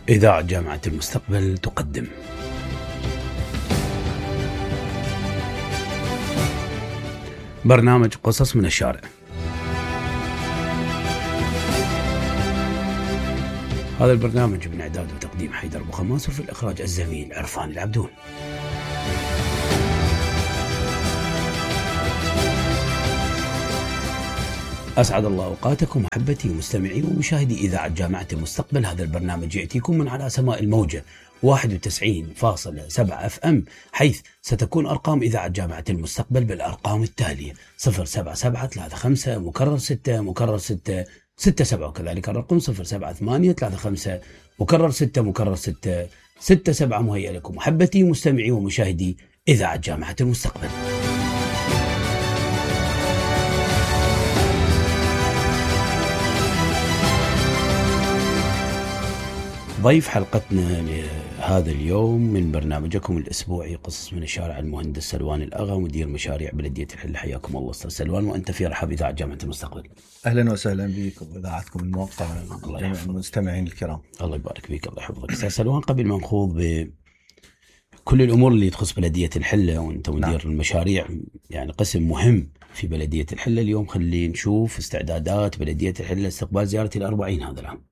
إذاعة جامعة المستقبل تقدم برنامج قصص من الشارع. هذا البرنامج من إعداد وتقديم حيدر أبو خماس، وفي الإخراج الزميل عرفان العبدون. أسعد الله أوقاتكم محبتي ومستمعي ومشاهدي إذاعة جامعة المستقبل. هذا البرنامج يأتيكم من على سماء الموجة 91.7 FM، حيث ستكون أرقام إذاعة جامعة المستقبل بالأرقام التالية: 07735 مكرر 6 مكرر 6 67، وكذلك الرقم 07835 مكرر 6 مكرر 6 67. مهيئ لكم محبتي ومستمعي ومشاهدي إذاعة جامعة المستقبل. ضيف حلقتنا لهذا اليوم من برنامجكم الأسبوعي قصص من الشارع المهندس سلوان الأغا، مدير مشاريع بلدية الحلة. حياكم الله أستاذ سلوان، وأنت في رحاب إذاعة جامعة المستقبل. أهلا وسهلا بكم وإذاعتكم الموقعة، جميع المستمعين الكرام. الله يبارك فيك، الله يحفظك. أستاذ سلوان، قبل ما نخوض بكل الأمور اللي تخص بلدية الحلة، وأنت مدير المشاريع، يعني قسم مهم في بلدية الحلة اليوم، خلينا نشوف استعدادات بلدية الحلة استقبال زيارة ال40 هذا العام.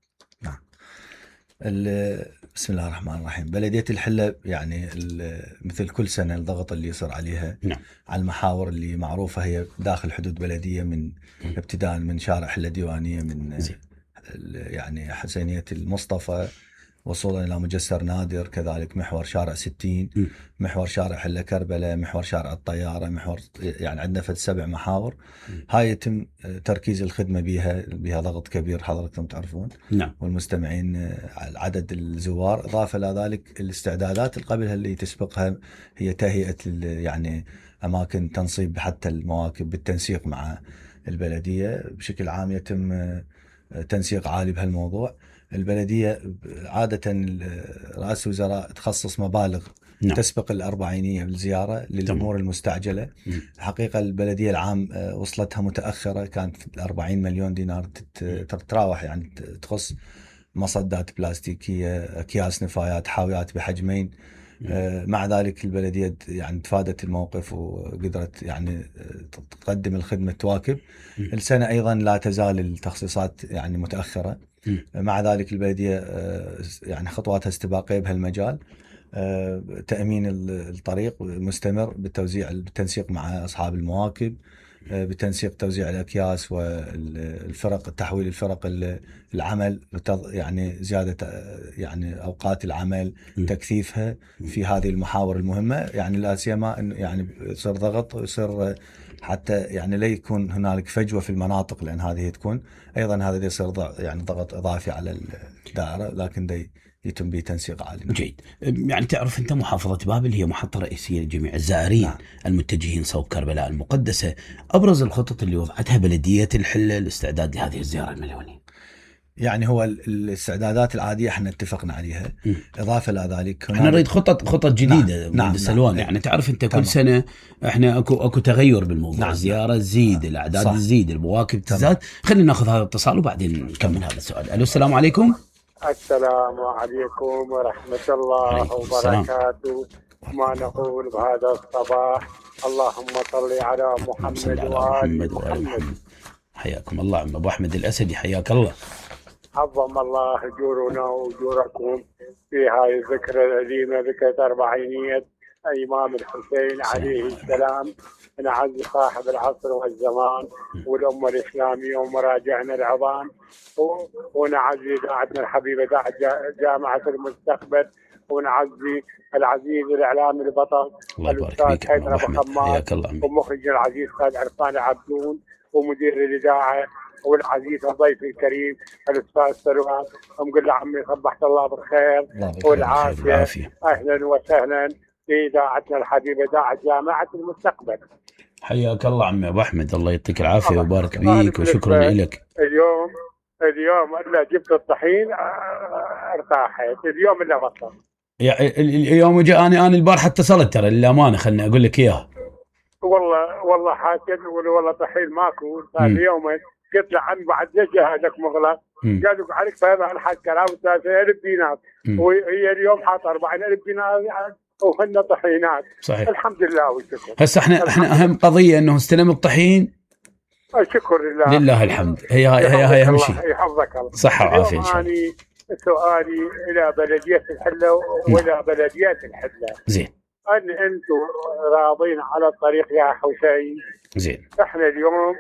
بسم الله الرحمن الرحيم. بلدية الحلة يعني مثل كل سنة الضغط اللي يصير عليها على المحاور اللي معروفة هي داخل حدود بلدية، من ابتداء من شارع حلة ديوانية، من يعني حسينية المصطفى، وصولا إلى مجسر نادر، كذلك محور شارع 60، محور شارع حلة كربلة، محور شارع الطيارة، محور، يعني عندنا 7 محاور. هاي يتم تركيز الخدمة بها ضغط كبير، حضراتكم تعرفون. والمستمعين عدد الزوار. إضافة إلى ذلك الاستعدادات اللي قبلها اللي تسبقها هي تهيئة يعني أماكن تنصيب حتى المواكب بالتنسيق مع البلدية. بشكل عام يتم تنسيق عالي بهالموضوع. البلدية عادة رئاسة الوزراء تخصص مبالغ تسبق الأربعينية بالزيارة للأمور المستعجلة. الحقيقة البلدية العام وصلتها متأخرة، كانت 40 مليون دينار تتراوح، يعني تخص مصدات بلاستيكية، أكياس نفايات، حاويات بحجمين. مع ذلك البلدية يعني تفادت الموقف وقدرت يعني تقدم الخدمة تواكب. السنة أيضا لا تزال التخصيصات يعني متأخرة. مع ذلك البلدية يعني خطواتها استباقية بهالمجال. تأمين الطريق مستمر بالتنسيق مع أصحاب المواكب، بتنسيق توزيع الأكياس والفرق، تحويل الفرق العمل، يعني زيادة يعني أوقات العمل، تكثيفها في هذه المحاور المهمة. يعني لا سيما إنه يعني يصير ضغط، ويصير حتى يعني لا يكون هنالك فجوة في المناطق، لأن هذه تكون أيضا هذا يصير يعني ضغط إضافي على الدائرة، لكن يتم به تنسيق عالي. جيد. يعني تعرف أنت محافظة بابل هي محطة رئيسية لجميع الزائرين المتجهين صوب كربلاء المقدسة. أبرز الخطط اللي وضعتها بلدية الحلة للاستعداد لهذه الزيارة المليونية؟ يعني هو الاستعدادات العادية احنا اتفقنا عليها. إضافة إلى ذلك احنا نريد خطط جديدة. نعم. سلوان، يعني تعرف أنت كل سنة احنا أكو تغير بالموضوع. الزيارة تزيد، الأعداد تزيد، المواكب تزداد. خلينا ناخذ هذا الاتصال وبعدين نكمل هذا السؤال. ألو، السلام عليكم. السلام عليكم ورحمة الله وبركاته. ما نقول بهذا الصباح: اللهم صل على محمد وآل محمد. حياكم الله عم أبو أحمد الأسدي، حياك الله. عظم الله أجورنا وأجوركم في هاي الذكرى الأليمة، ذكرى 40 إمام الحسين عليه السلام، نعز صاحب العصر والزمان والأمة الإسلامية ومراجعنا العظام، ونعزي إذاعتنا الحبيبة جامعة المستقبل، ونعزي العزيز الإعلامي البطل الأستاذ حيدر أبو خماس، ومخرج العزيز أستاذ عرفان العبدون، ومدير الإذاعة والعزيز الضيف الكريم الأستاذ سلوان. نقول له عمي صبحت الله بالخير والعافية. أهلا وسهلا في إذاعتنا الحبيبة إذاعة جامعة المستقبل. حياك الله عمي أبو أحمد، الله يعطيك العافية ويبارك بيك، وشكرا لك. اليوم إلا جبت الطحين ارتاحت، اليوم إلا بطل. اليوم جاءني أنا البارحة اتصلت ترى للأمانة، خلني أقول لك إياها. والله حاكد والله طحين ماكو. اليوم قلت له عن بعد ليش هذاك مغلق؟ قالوا عليك فهذا الحق كلام 3000 دينار وهي اليوم حاط 40,000 دينار وهن طحينات. صحيح. الحمد لله والشكر. هسه احنا اهم قضيه انه استلم الطحين. الشكر لله. لله الحمد. هي اهم شيء. يحفظك الله. صحه وعافيه ان شاء الله. سؤالي الى بلديه الحله والى بلديات الحله. زين. ان انتم راضين على الطريق يا حسين؟ زين. احنا اليوم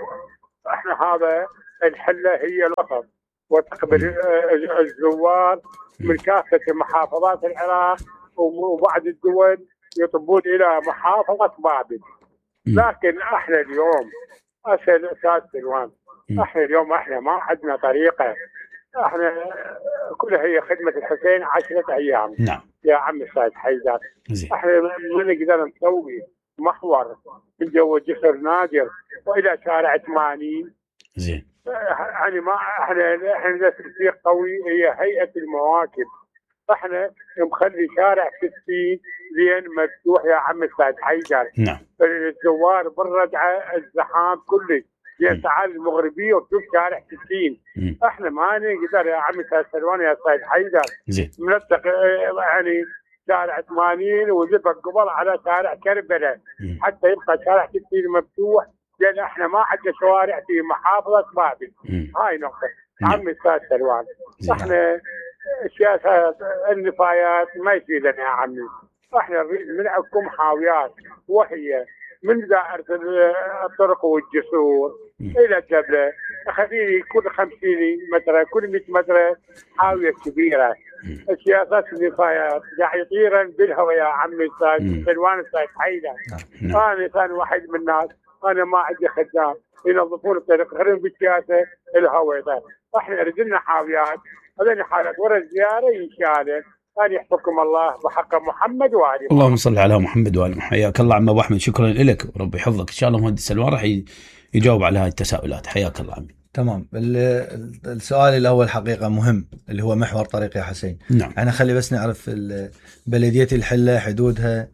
هذا الحله هي الوسط وتقبل الزوار من كافه محافظات العراق وبعض الدول يطبون الى محافظه بابل. لكن احنا اليوم اسال استاذ سلوان، احنا اليوم ما عندنا طريقه. احنا كلها هي خدمه الحسين 10 ايام. نعم يا عم السيد حيدر. احنا ما نقدر نسوي محور من جو جسر نادر والى شارع 80. زين. يعني ما احنا تنسيق قوي هي هيئه المواكب. احنا مخلي شارع 60 زين مفتوح يا عم السيد حيدر. نعم. الزوار بالرجعه الزحام كله زين. تعال المغربيه وتشوف شارع 60. احنا ما نقدر يا عم السيد سلوان يا سيد حيدر. زين. نلتقي يعني شارع 80 وزبق قبل على شارع كربلاء حتى يبقى شارع 60 مفتوح، لان احنا ما عندنا شوارع في محافظه بابل. هاي نقطه. عم السيد سلوان، احنا السياسه النفايات ما يفيدنا يا عمي. احنا نريد منعكم حاويات وهي من دائره الطرق والجسور الى جبله، خليني كل 50 متر كل 100 متر حاويه كبيره. السياسات النفايات قاعد يطيرن بالهواء يا عمي السيد سلوان السيد حيدر. انا انسان واحد من الناس، انا ما عندي خدام ينظفون الطريق غير بالسياسه الهواء. احنا ردنا حاويات، هذين حالات ورا الزياره ينشاله. أن يحفظكم الله بحق محمد وآله. اللهم صل على محمد وآله. حياك الله عم أبو أحمد، شكرا لك وربي يحفظك. إن شاء الله مهندس سلوان راح يجاوب على هاي التساؤلات. حياك الله عمي. تمام. السؤال الأول حقيقة مهم اللي هو محور طريق يا حسين. نعم. أنا خلي بس نعرف بلدية الحلة حدودها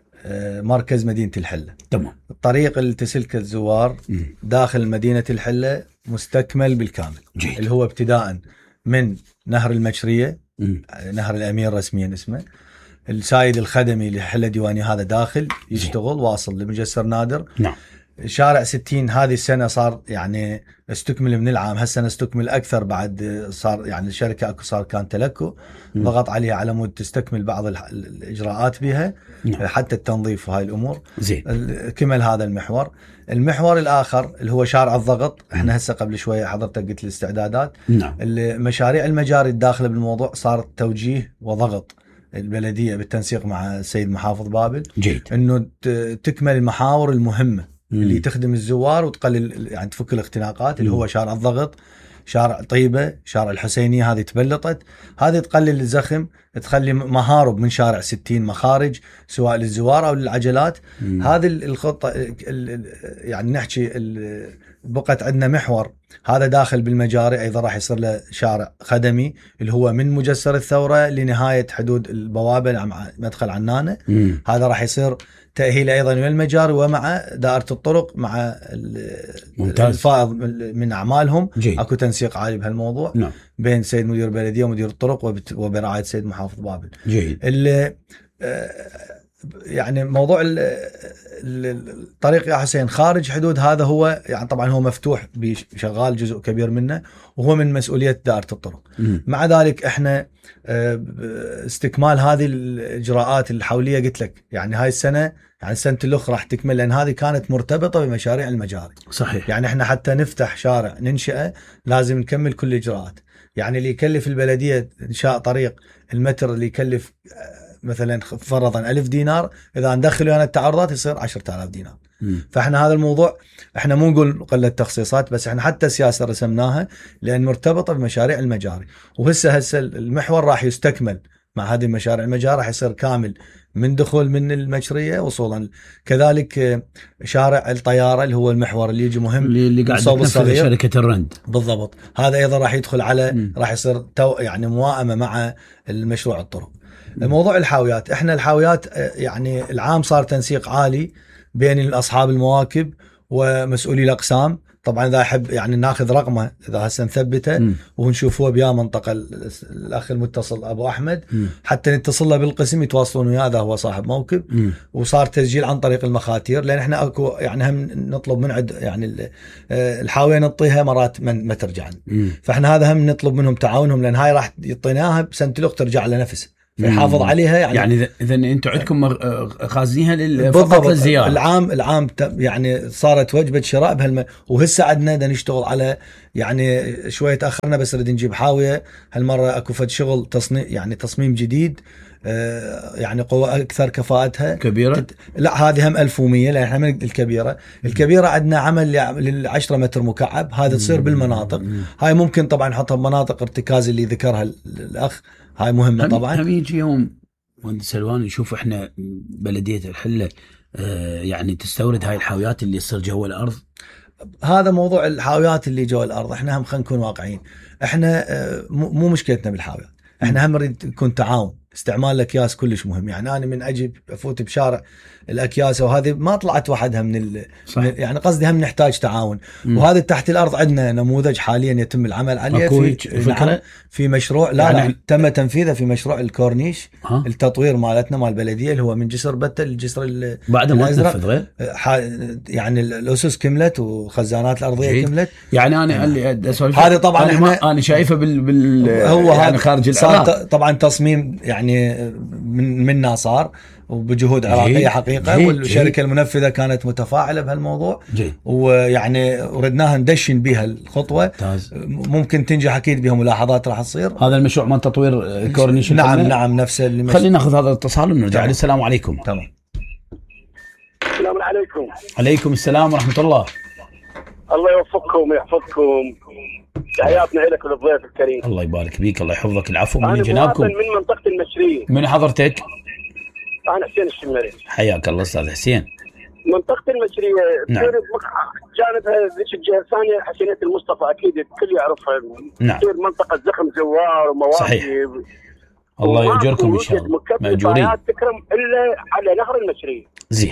مركز مدينة الحلة. تمام. الطريق اللي تسلكه الزوار داخل مدينة الحلة مستكمل بالكامل. جيد. اللي هو ابتداء من نهر المشرية، نهر الأمير رسميا اسمه، السايد الخدمي لحلة ديواني هذا داخل يشتغل واصل لمجسر نادر. نعم. شارع 60 هذه السنة صار يعني استكمل من العام، هالسنة استكمل أكثر بعد صار يعني الشركة أكو صار كان تلكو ضغط عليها على مود تستكمل بعض الإجراءات بها. نعم. حتى التنظيف وهاي الأمور. زين. كمل هذا المحور. المحور الآخر اللي هو شارع الضغط، احنا هسه قبل شوية حضرتك قلت الاستعدادات. نعم. مشاريع المجاري الداخلة بالموضوع صار توجيه وضغط البلدية بالتنسيق مع السيد محافظ بابل. جيد. انه تكمل المحاور المهمة اللي تخدم الزوار وتقلل يعني تفك الاختناقات، اللي هو شارع الضغط، شارع طيبة، شارع الحسينية هذه تبلطت، هذه تقلل الزخم، تخلي مهارب من شارع 60 مخارج سواء للزوار أو للعجلات. هذه الخطة يعني نحكي بقت عندنا محور هذا داخل بالمجاري أيضا راح يصير له شارع خدمي اللي هو من مجسر الثورة لنهاية حدود البوابة مع مدخل عنانة. هذا راح يصير تأهيل أيضا للمجاري ومع دائرة الطرق مع الفائض من أعمالهم. جيد. أكو تنسيق عالي بهالموضوع. نعم. بين سيد مدير البلدية ومدير الطرق وبرعاية سيد محافظ بابل. جيد. يعني موضوع الطريق يا حسين خارج حدود هذا هو يعني طبعا هو مفتوح بشغال جزء كبير منه وهو من مسؤولية دائرة الطرق. مع ذلك احنا استكمال هذه الإجراءات الحولية قلت لك يعني هاي السنة يعني السنة الأخرى راح تكمل لأن هذه كانت مرتبطة بمشاريع المجاري. صحيح. يعني احنا حتى نفتح شارع ننشئه لازم نكمل كل الإجراءات. يعني اللي يكلف البلدية إنشاء طريق المتر اللي يكلف مثلا فرضا 1000 دينار، إذا ندخل أنا التعرضات يصير 10,000 دينار. فإحنا هذا الموضوع إحنا مو نقول قلة تخصيصات، بس إحنا حتى سياسة رسمناها لأن مرتبطة بمشاريع المجاري. وهسه المحور راح يستكمل مع هذه المشاريع المجاري، راح يصير كامل من دخول من المشرية وصولا. كذلك شارع الطيارة اللي هو المحور اللي يجي مهم اللي قاعد تنفذ شركة الرند بالضبط، هذا أيضا راح يدخل على راح يصير يعني موائمة مع المشروع الطرق. موضوع الحاويات، احنا الحاويات يعني العام صار تنسيق عالي بين أصحاب المواكب ومسؤولي الأقسام. طبعا اذا يحب يعني ناخذ رقمه اذا هسه نثبته ونشوف هو بيا منطقه الاخ المتصل ابو احمد حتى نتصل له بالقسم يتواصلون وياه، هذا هو صاحب موكب. وصار تسجيل عن طريق المخاتير، لان احنا اكو يعني هم نطلب من عند يعني الحاويه نعطيها مرات ما ترجع، فاحنا هذا هم نطلب منهم تعاونهم، لان هاي راح يعطيناها بسنه الاخ ترجع لنفسه فيحافظ عليها. يعني اذا انتم عندكم خازنينها فقط للزياره. العام يعني صارت وجبه شراء وهسه عندنا نشتغل على يعني شويه تاخرنا بس نريد نجيب حاويه هالمره اكو فد شغل تصنيع يعني تصميم جديد يعني قوة أكثر كفاءتها كبيرة. لا هذه هم 1100 لأن احنا من الكبيرة عندنا عمل ل10 متر مكعب، هذا تصير بالمناطق هاي ممكن طبعا نحطها بمناطق ارتكاز اللي ذكرها الأخ، هاي مهمة طبعا. هم يجي يوم مهندس سلوان نشوف احنا بلدية الحلة يعني تستورد هاي الحاويات اللي تصير جوا الأرض. هذا موضوع الحاويات اللي جوا الأرض احنا هم خلينا نكون واقعيين، احنا مو مشكلتنا بالحاويات، احنا هم نريد يكون تعاون. استعمال الاكياس كلش مهم، يعني انا من اجي افوت بشارع الاكياس وهذه ما طلعت وحدها من يعني قصدي هم نحتاج تعاون. وهذا تحت الارض عندنا نموذج حاليا يتم العمل عليه في مشروع لا تم تنفيذه في مشروع الكورنيش التطوير مالتنا مال البلديه اللي هو من جسر بته للجسر بعد ما تنفذ غير يعني الاسس كملت وخزانات الارضيه كملت. يعني انا اللي هذه طبعا انا شايفه هو يعني خارج العراق طبعا تصميم يعني منا صار وبجهود عراقيه حقيقه، والشركه المنفذه كانت متفاعله بهالموضوع ويعني ردناها ندشن بها الخطوه. ممكن تنجح اكيد بها ملاحظات راح تصير. هذا المشروع من تطوير كورنيش. نعم نفسه اللي خلينا ناخذ هذا الاتصال ونرجع. السلام عليكم. تمام. السلام عليكم. عليكم السلام ورحمه الله. الله يوفقكم ويحفظكم. تحياتنا لك وللضيف الكريم. الله يبارك بيك. الله يحفظك. العفو. من جنابكم. أنا من منطقة المشرية. من حضرتك؟ أنا حسين الشمري. حياك الله أستاذ حسين. منطقة المشرية نعم. جانبها ذيك الجهة الثانية حسينية المصطفى أكيد الكل يعرفها. نعم. تصير منطقة زخم زوار ومواقف. صحيح. الله يأجركم إن شاء الله. مأجورين. تكرم إلا على نهر المشرية. زين.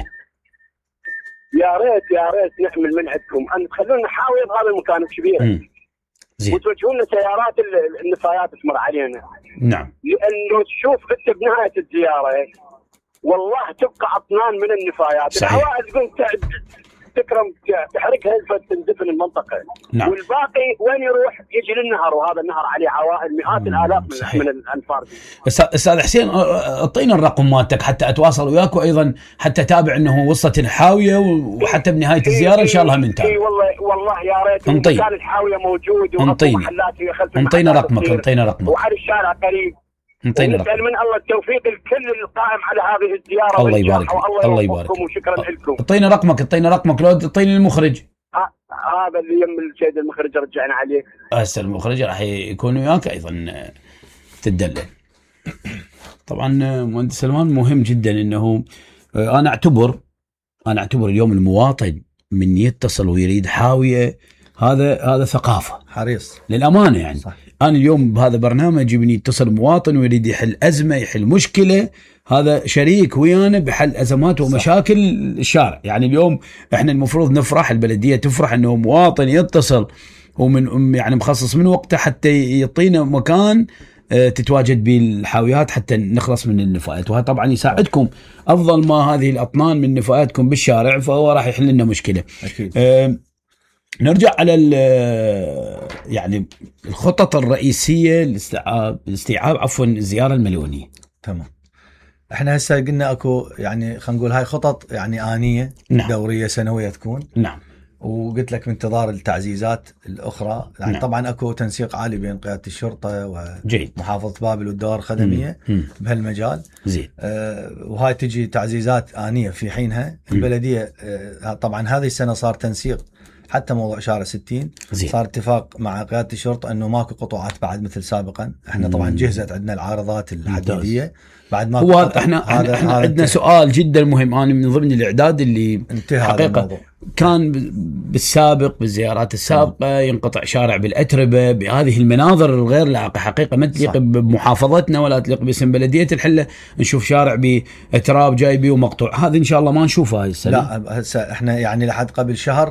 يا ريت نحمل من عندكم أن تخلونا حاوي بهذا المكان الكبير. وتوجهون لنا سيارات النفايات تمر علينا. نعم. لأنه تشوف أنت بنهاية الزيارة والله تبقى أطنان من النفايات. العوائل تقول تكرم تحرقها فتندفن المنطقة. نعم. والباقي وين يروح؟ يجي للنهر، وهذا النهر عليه عوائل مئات الآلاف من الأنفار. أستاذ حسين اعطينا الرقم مالتك حتى أتواصل وياك، وأيضا حتى أتابع أنه وصلت الحاوية وحتى بنهاية الزيارة إن شاء الله من تابع. والله يا ريت. مكان الحاوية موجود ومحلات انطينا رقمك. وعلى الشارع قريب. نسأل من الله التوفيق الكل القائم على هذه الزيارة. الله يبارك. الله يبارك. وشكرا لكم. اعطينا رقمك لو تعطيني المخرج. هذا اللي يم السيد المخرج رجعنا عليه. هسه المخرج راح يكون وياك ايضا تدلل. طبعا مهندس سلمان مهم جدا انه انا اعتبر اليوم المواطن من يتصل ويريد حاوية هذا ثقافة حريص للأمانة يعني. صح. أنا اليوم بهذا برنامج من يتصل مواطن ويريد يحل أزمة يحل مشكلة، هذا شريك ويانا بحل أزمات ومشاكل الشارع. يعني اليوم احنا المفروض نفرح، البلدية تفرح انه مواطن يتصل ومن يعني مخصص من وقته حتى يعطينا مكان تتواجد بالحاويات حتى نخلص من النفايات، وهذا طبعا يساعدكم. افضل ما هذه الاطنان من نفاياتكم بالشارع فهو راح يحل لنا مشكلة. أكيد. نرجع على يعني الخطط الرئيسية لاستيعاب الزيارة المليونية. تمام. احنا هسه قلنا اكو يعني خلينا نقول هاي خطط يعني آنية. نعم. دورية سنوية تكون. نعم. وقلت لك بانتظار التعزيزات الأخرى يعني. نعم. طبعا أكو تنسيق عالي بين قيادة الشرطة ومحافظة بابل والدوائر الخدمية بهالمجال. زين. وهاي تجي تعزيزات آنية في حينها. البلدية طبعا هذه السنة صار تنسيق حتى موضوع شارع 60. زين. صار اتفاق مع قيادة الشرطة أنه ماكو قطوعات بعد مثل سابقا. احنا طبعا جهزت عندنا العارضات الحديدية بعد ما هو احنا عندنا سؤال جدا مهم. أنا من ضمن الإعداد اللي حقيقة كان بالسابق بالزيارات السابقة ينقطع شارع بالأتربة بهذه المناظر الغير لائقة حقيقة ما تليق بمحافظتنا ولا تليق باسم بلدية الحلة. نشوف شارع بأتراب جايبي ومقطوع، هذا إن شاء الله ما نشوفه هاي السنة. لا هسه احنا يعني لحد قبل شهر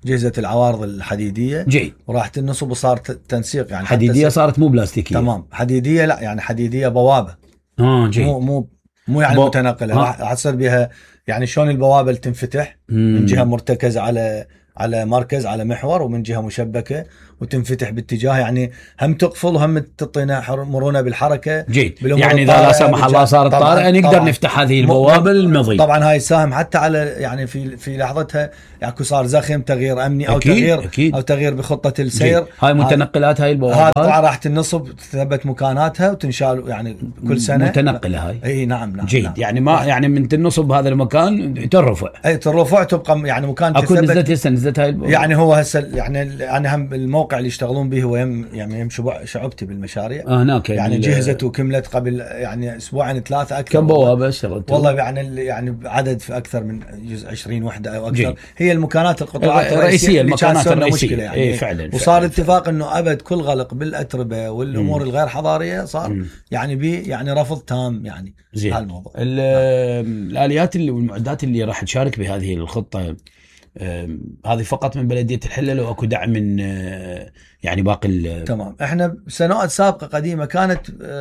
جهزت العوارض الحديديه جيد، وراح تنصب وصار تنسيق يعني حديديه صارت مو بلاستيكيه. تمام، حديديه لا يعني حديديه بوابه. جيد. مو يعني متنقله، راح تصير بها يعني شلون البوابه اللي تنفتح من جهه مرتكزه على مركز على محور، ومن جهه مشبكه وتنفتح باتجاه، يعني هم تقفل وهم تعطينا مرونه بالحركه. جيد، يعني اذا لا سمح الله صارت طارئه نقدر نفتح هذه البوابه للمضي. طبعا هاي يساهم حتى على يعني في لحظتها يعني صار زخم، تغيير امني او أكيد. او تغيير بخطه السير. جيد. هاي متنقلات، هاي البوابات طبعا راح تنصب تثبت مكاناتها وتنشال يعني كل سنه متنقله هاي. اي نعم. جيد. نعم. يعني ما يعني من تنصب بهذا المكان ترفع. اي ترفع تبقى يعني مكان اكو نزلت هاي يعني هو هسه يعني هم الموقع اللي يشتغلون به هو يعني شعبتي بالمشاريع هناك يعني جهزت وكملت قبل يعني اسبوعين 3 اكثر. كم بوابه اشتغلت؟ والله يعني عدد في اكثر من 20 وحده او اكثر. جيد. هي المكانات القطاعات الرئيسيه المكانات الرئيسيه يعني. اي فعلا. وصار اتفاق انه ابد كل غلق بالاتربه والامور الغير حضاريه صار يعني رفض تام يعني هالموضوع. الاليات والمعدات اللي راح تشارك بهذه الخطه هذه فقط من بلدية الحلة لو اكو دعم من يعني باقي تمام. احنا سنوات سابقة قديمة كانت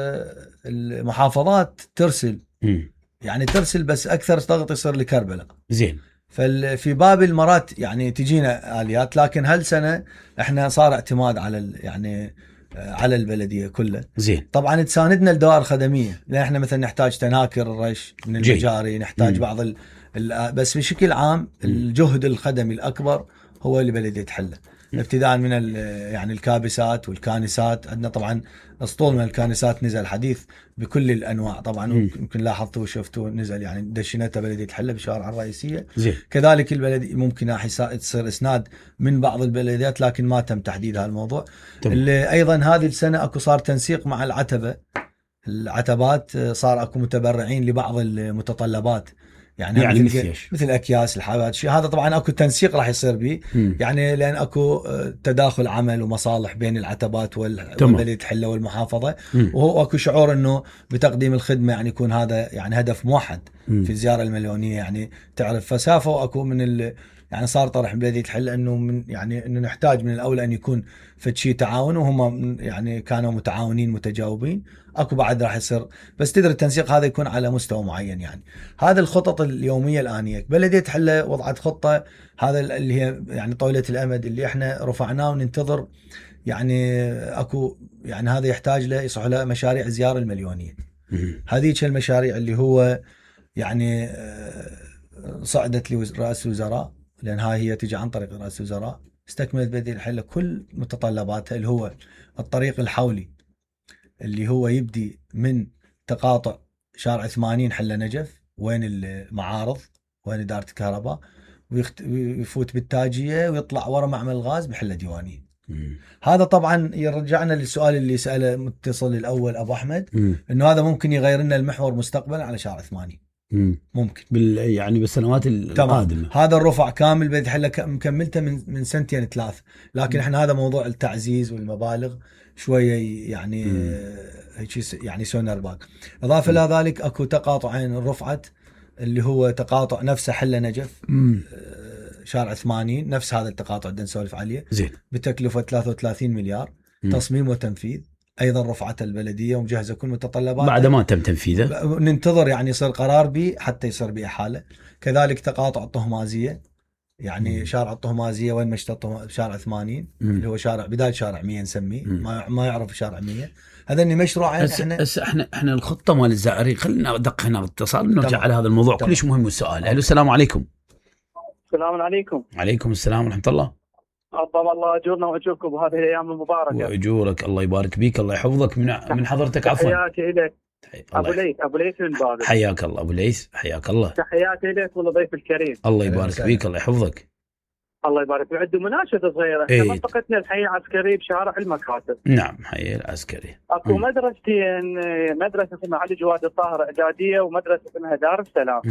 المحافظات ترسل يعني ترسل، بس اكثر ضغط يصير لكربلاء. زين. في باب المرات يعني تجينا اليات، لكن هالسنة احنا صار اعتماد على يعني على البلدية كلها. زين. طبعا تساندنا الدوائر الخدمية، لان احنا مثلا نحتاج تناكر الرش من المجاري، نحتاج بعض بس بشكل عام الجهد الخدمي الأكبر هو لبلدية حلة، ابتداء من يعني الكابسات والكانسات. عندنا طبعا اسطول من الكانسات نزل حديث بكل الأنواع طبعا، يمكن لاحظتوا وشفتوا نزل يعني دشنتها بلدية حلة بالشوارع الرئيسية. كذلك البلد ممكن تصير إسناد من بعض البلديات، لكن ما تم تحديد هالموضوع. اللي أيضا هذه السنة أكو صار تنسيق مع العتبات، صار أكو متبرعين لبعض المتطلبات يعني مثل اكياس الحاويات شيء. هذا طبعا اكو تنسيق راح يصير به يعني، لان اكو تداخل عمل ومصالح بين العتبات والبلدية حلة والمحافظه، وهو اكو شعور انه بتقديم الخدمه يعني يكون هذا يعني هدف موحد في الزياره المليونيه يعني تعرف. فسافه اكو من يعني صار طرح بلدية حلة انه من يعني انه نحتاج من الاولى ان يكون فد شيء تعاون، وهم يعني كانوا متعاونين متجاوبين. اكو بعد راح يصير، بس تدري التنسيق هذا يكون على مستوى معين يعني. هذا الخطط اليوميه الانيه بلدية حلة وضعت خطه، هذا اللي هي يعني طويله الامد اللي احنا رفعناه وننتظر يعني اكو يعني هذا يحتاج له يصح له مشاريع زياره المليونيه. هذيك المشاريع اللي هو يعني صعدت لرئاسه الوزراء، لان هي تجي عن طريق رئاسه الوزراء. استكملت بلدية حلة كل متطلباتها، اللي هو الطريق الحولي اللي هو يبدي من تقاطع شارع 80 حلة نجف وين المعارض وين إدارة الكهرباء، ويفوت بالتاجية ويطلع ورا معمل الغاز بحلة ديوانية. هذا طبعا يرجعنا للسؤال اللي سأله متصل الأول أبو أحمد، إنه هذا ممكن يغير لنا المحور مستقبلا على شارع 80. ممكن يعني بالسنوات القادمة. هذا الرفع كامل بلدية حلة مكملته من 2-3 سنين، لكن احنا هذا موضوع التعزيز والمبالغ شوية يعني يعني سوينا الباق. إضافة إلى ذلك أكو تقاطعين رفعت، اللي هو تقاطع نفسه حلة نجف شارع 80، نفس هذا التقاطع بدنا نسولف عليه بتكلفة 33 مليار تصميم وتنفيذ. ايضا رفعت البلديه ومجهزه كل متطلباتها بعد ما تم تنفيذه، ننتظر يعني يصير قرار به حتى يصير به احاله. كذلك تقاطع الطهمازيه، يعني شارع الطهمازيه وين مشتى شارع 80 اللي هو شارع بدايه شارع 100 نسميه، ما يعرف شارع 100. هذا مشروعين احنا الخطه مال الزائرين. خلينا ندق هنا اتصال نرجع على هذا الموضوع كلش مهم. السؤال الو السلام عليكم. السلام عليكم. وعليكم السلام ورحمه الله. عظم الله اجورنا واجوركم بهذه الايام المباركه. واجورك الله يبارك بيك، الله يحفظك. من حضرتك عفوا؟ تحياتي لك ابو ليث من بابل. حياك الله ابو ليث، حياك الله. تحياتي لك ولضيف الكريم. الله يبارك بيك، الله يحفظك. الله يبارك فيك. عنده مناشده صغيره في منطقتنا الحي العسكري بشارع المكاتب. نعم حي العسكري. اكو مدرستين، مدرسه اسمها علي جواد الطاهر اعداديه، ومدرسه اسمها دار السلام.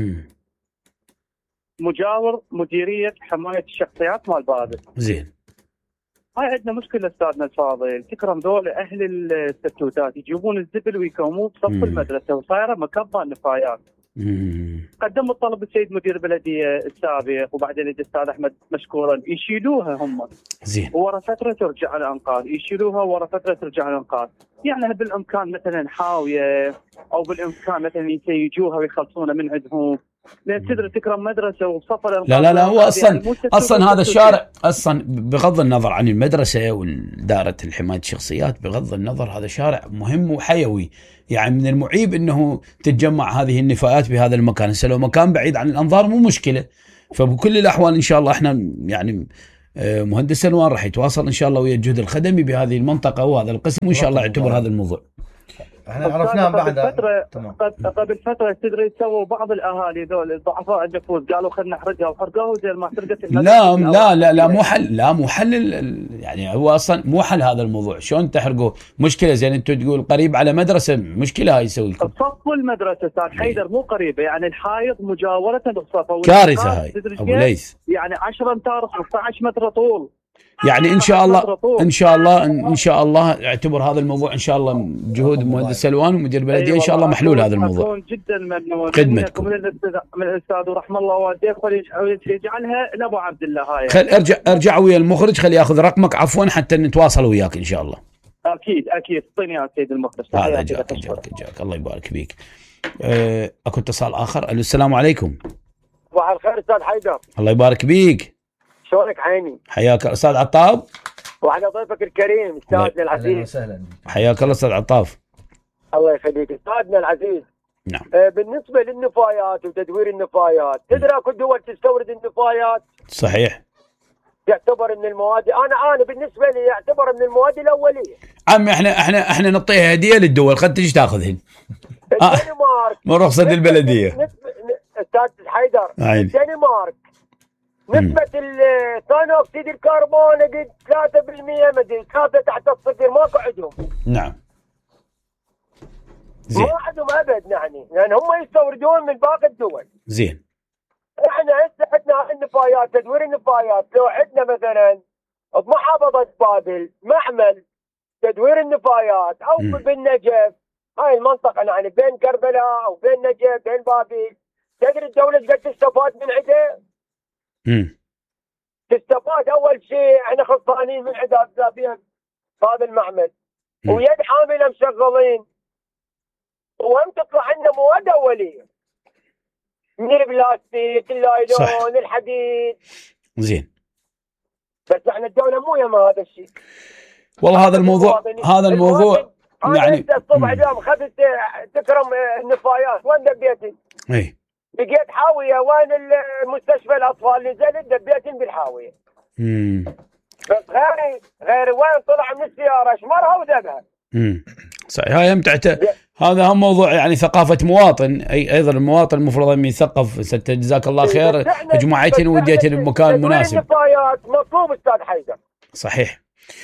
مجاور مديريه حمايه الشخصيات مال بابل. زين. هاي عندنا مشكله استاذنا الفاضل، تكرم ذول اهل الستوتات يجيبون الزبل ويكوموه بصف المدرسه، وصايره مكبه نفايات. قدموا الطلب السيد مدير البلديه السابق، وبعدين الاستاذ احمد مشكورا يشيلوها هم. زين. ورا فتره ترجع الانقاض، يشيلوها ورا فتره ترجع الانقاض. يعني بالامكان مثلا حاويه، او بالامكان مثلا يسيجوها ويخلصونها من عندهم، لان تدري تكرم مدرسه وصفر. لا هو اصلا هذا الشارع اصلا بغض النظر عن المدرسه والدائره الحمايه الشخصيات، بغض النظر هذا شارع مهم وحيوي. يعني من المعيب انه تتجمع هذه النفايات بهذا المكان. هسه لو مكان بعيد عن الانظار مو مشكله. فبكل الاحوال ان شاء الله احنا يعني مهندس سلوان راح يتواصل ان شاء الله ويا الجهد الخدمي بهذه المنطقه وهذا القسم، وان شاء الله يعتبر هذا الموضوع. احنا عرفناه بعد قبل فتره تدري سووا بعض الاهالي ذول الضعفاء النفوس قالوا خلينا نحرقها وحرقوها زي ما حرقت. لا مو حل يعني هو اصلا مو حل هذا الموضوع. شلون تحرقوا مشكله؟ زين انتم تقول قريب على مدرسه، مشكله هاي يسوي لكم. صفوا المدرسه استاذ حيدر، مو قريبه يعني الحائط مجاوره للصفا. كارثه هاي ابو ليث. يعني 10 امتار 15 متر طول. يعني ان شاء الله اعتبر هذا الموضوع ان شاء الله جهود المهندس سلوان ومدير البلديه ان شاء الله محلول هذا الموضوع. اكون جدا ممنون خدمتكم من الاستاذ ورحم الله والديك، يجعلها لابو عبد الله هاي. خل ارجع ويا المخرج، خلي ياخذ رقمك عفوا حتى نتواصل وياك ان شاء الله. اكيد اعطيني يا سيد المخرج. هذا جاك الله يبارك فيك. اكو اتصال اخر. السلام عليكم. صباح الخير استاذ حيدر. الله يبارك بيك. شلونك عيني؟ حياك استاذ عطاف. وعلى ضيفك الكريم استاذنا العزيز. اهلا وسهلا. حياك الله استاذ عطاف. الله يخليك استاذنا العزيز. نعم. بالنسبه للنفايات وتدوير النفايات، تدري اكو دول تستورد النفايات. صحيح. يعتبر من المواد، انا بالنسبه لي يعتبر من المواد الاوليه. عم احنا نعطيها هديه للدول، قد تجي تاخذهن. الدنمارك من رخصه البلديه. استاذ حيدر. الدنمارك نسبة ثاني اكسيد الكربون قد 3%، مدري 3 تحت الصفر، ماكو عندهم. نعم. زين. ما عندهم ابد يعني هم يستوردون من باقي الدول. زين. احنا هسه عندنا النفايات، تدوير النفايات، لو عندنا مثلا بمحافظة بابل معمل تدوير النفايات او بالنجف، هاي المنطقة يعني بين كربلاء او بين نجف بين بابل، تدري الدولة قد تستفاد من عنده؟ تستفاد. اول شيء احنا خلصانين من عداد فيها هذا المعمل، ويد حامله مشغلين، وهم تطلع عندنا مواد اوليه من البلاستيك، اللايلون، الحديد. زين. بس احنا الدوله مو يم هذا الشيء. والله هذا الموضوع يعني الصبح اليوم خذت تكرم النفايات، وين دبيتي؟ اي لقيت حاويه، وين المستشفى الاطفال اللي زين دبيتين بالحاويه. بس غيري وين طلع من السياره شمرها وذبها. صحيح. هاي هذا هم موضوع يعني ثقافه مواطن. ايضا المواطن المفروض ان يثقف. جزاك الله خير، جمعتين وديتين بمكان مناسب. النفايات مطلوب استاذ حيدر. صحيح.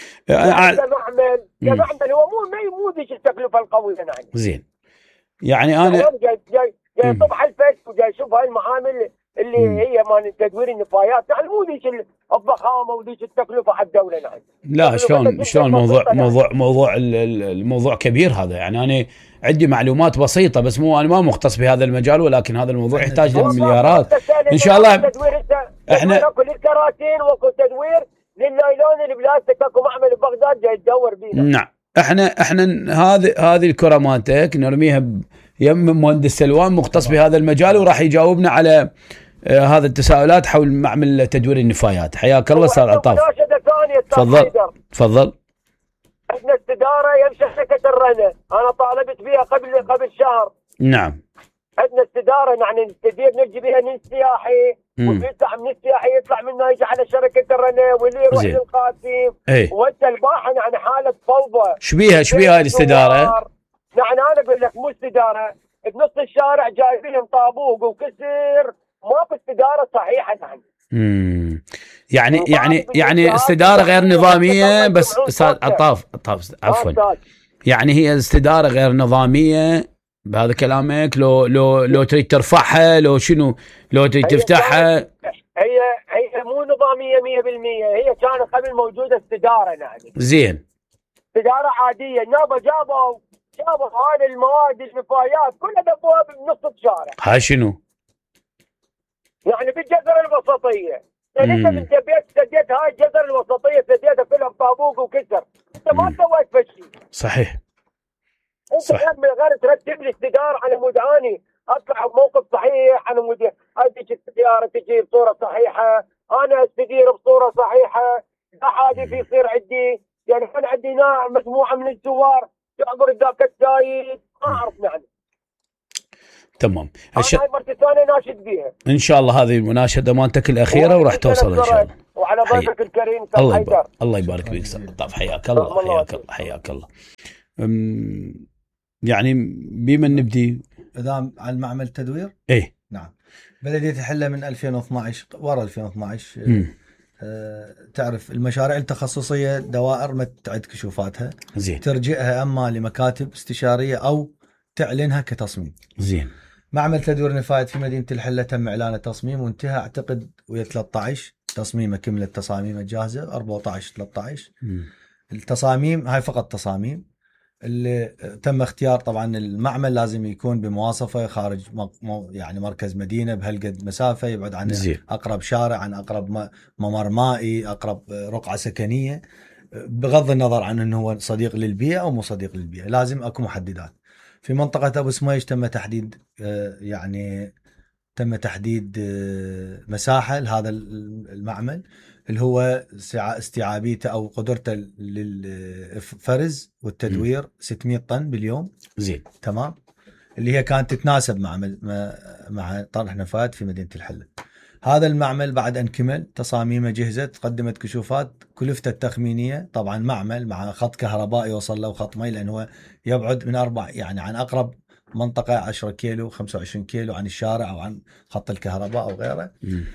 معمل هو مو ذيك التكلفه القويه يعني. زين. يعني انا جاي طبع الفيس وجاي اشوف هاي المعامل اللي هي مال تدوير النفايات، يعني مو ذيك الضخامه وذيك التكلفه على الدوله يعني. لا شلون الموضوع كبير هذا. يعني انا عندي معلومات بسيطه، بس انا ما مختص بهذا المجال، ولكن هذا الموضوع يحتاج لمليارات ان شاء الله. احنا اكو للكراتين واكو تدوير للنايلون البلاستيك، اكو معمل ببغداد جاي يدور بينا. نعم. احنا هذه الكره مالتك نرميها يم مهندس سلوان مختص بهذا المجال، وراح يجاوبنا على هذا التساؤلات حول معمل تدوير النفايات. حياك الله استاذ عطاف. تفضل. عندنا استداره يمشي شركه الرنا، انا طالبت بها قبل شهر. نعم. عندنا استداره يعني نستدير نجي بها من السياحي، ويطلع من السياحي يطلع منها يجي على شركه الرنا، واللي يروح للقاسم. وانت الباحه يعني حاله فوضى. شبيها الاستداره؟ يعني انا اقول لك مو استداره، بنص الشارع جايبين طابوق وكسر، ماكو استداره صحيحه يعني استداره غير نظاميه. بس استاذ عطاف عفوا، يعني هي استداره غير نظاميه بهذا كلامك؟ لو تريد ترفعها، لو شنو، لو تريد تفتحها؟ هي مو نظاميه 100%، هي كانت قبل موجوده استداره يعني. زين. استداره عاديه، النابه جابوا شافوا هاي المواد النفايات كلها دبوها بنص الشارع. هاي شنو؟ يعني بالجزر الوسطيه، يعني انت من بيت سديت هاي الجزر الوسطيه سديتها كلها بطابوق وكسر، انت ما سويت فشي. صحيح. انت صح. من غير ترتب لي السيجار على مود اني اطلع بموقف صحيح، على مود اديك السياره تجي بصوره صحيحه، انا استدير بصوره صحيحه، لا حادث يصير عندي، يعني انا عندي مجموعه من الزوار يعبر ذاك السايد ما اعرف يعني. تمام. انا هاي مرتي ثانيه ناشد بيها. ان شاء الله هذه المناشده مالتك الاخيره وراح توصل ان شاء الله. وعلى ضيفك الكريم الله يبارك فيك سيد. حياك الله حياك الله حياك الله. يعني بمن نبدي؟ اذا عن المعمل التدوير؟ ايه نعم. بلديه الحله من 2012 ورا 2012 تعرف المشاريع التخصصيه دوائر ما تعد كشوفاتها، زين، ترجئها اما لمكاتب استشاريه او تعلنها كتصميم. زين. معمل تدوير نفايات في مدينه الحله تم اعلان تصميم وانتهى اعتقد ويا 13 تصميمه كملت تصاميمه جاهزه 14 13. التصاميم هاي فقط تصاميم اللي تم اختيار. طبعا المعمل لازم يكون بمواصفه خارج يعني مركز مدينه بهالقد مسافه، يبعد عن اقرب شارع، عن اقرب ممر مائي، اقرب رقعه سكنيه، بغض النظر عن انه هو صديق للبيئه او مو صديق للبيئه. لازم اكو محددات. في منطقه ابو سميش تم تحديد مساحه لهذا المعمل اللي هو استيعابيته او قدرته للفرز والتدوير 600 طن باليوم. زين، تمام. اللي هي كانت تتناسب مع طرح نفايات في مدينه الحله. هذا المعمل بعد ان كمل تصاميمه جهزت، قدمت كشوفات، كلفته التخمينيه طبعا معمل مع خط كهربائي وصل له خط مي، لانه هو يبعد من يعني عن اقرب منطقه 10 كيلو 25 كيلو عن الشارع او عن خط الكهرباء او غيره.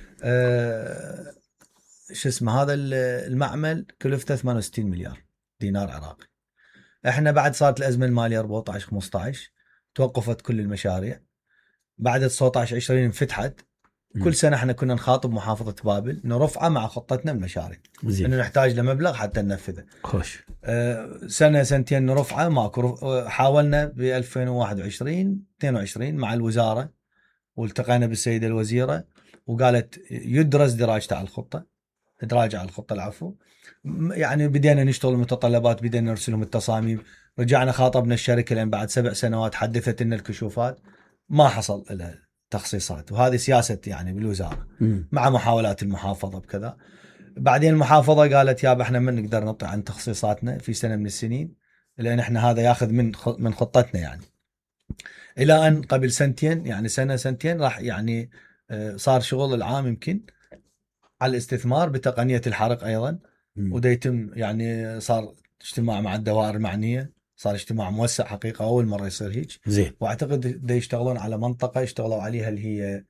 شو اسمه هذا المعمل كلفته 68 مليار دينار عراقي. احنا بعد صارت الازمه الماليه 14 15 توقفت كل المشاريع، بعد 19 20 انفتحت. كل سنه احنا كنا نخاطب محافظه بابل انه رفعه مع خطتنا المشاريع، انه نحتاج لمبلغ حتى ننفذه. خوش. سنه سنتين رفعه ماكو. حاولنا ب 2021 22 مع الوزاره والتقينا بالسيده الوزيره وقالت يدرس دراجته على الخطه، دراجة على الخطة العفو. يعني بدينا نشتغل المتطلبات، بدينا نرسلهم التصاميم، رجعنا خاطبنا الشركة لأن بعد 7 سنوات حدثت لنا الكشوفات ما حصل لها تخصيصات، وهذه سياسة يعني بالوزارة مع محاولات المحافظة بكذا. بعدين المحافظة قالت يابا احنا من نقدر نطلع عن تخصيصاتنا في سنة من السنين لأن احنا هذا ياخذ من خطتنا يعني. إلى أن قبل سنتين يعني سنة سنتين راح يعني صار شغل العام يمكن على الاستثمار بتقنية الحرق أيضا، وده يتم يعني صار اجتماع مع الدوائر المعنية، صار اجتماع موسع حقيقة أول مرة يصير هيك. زين. وأعتقد ده يشتغلون على منطقة اشتغلوا عليها اللي هي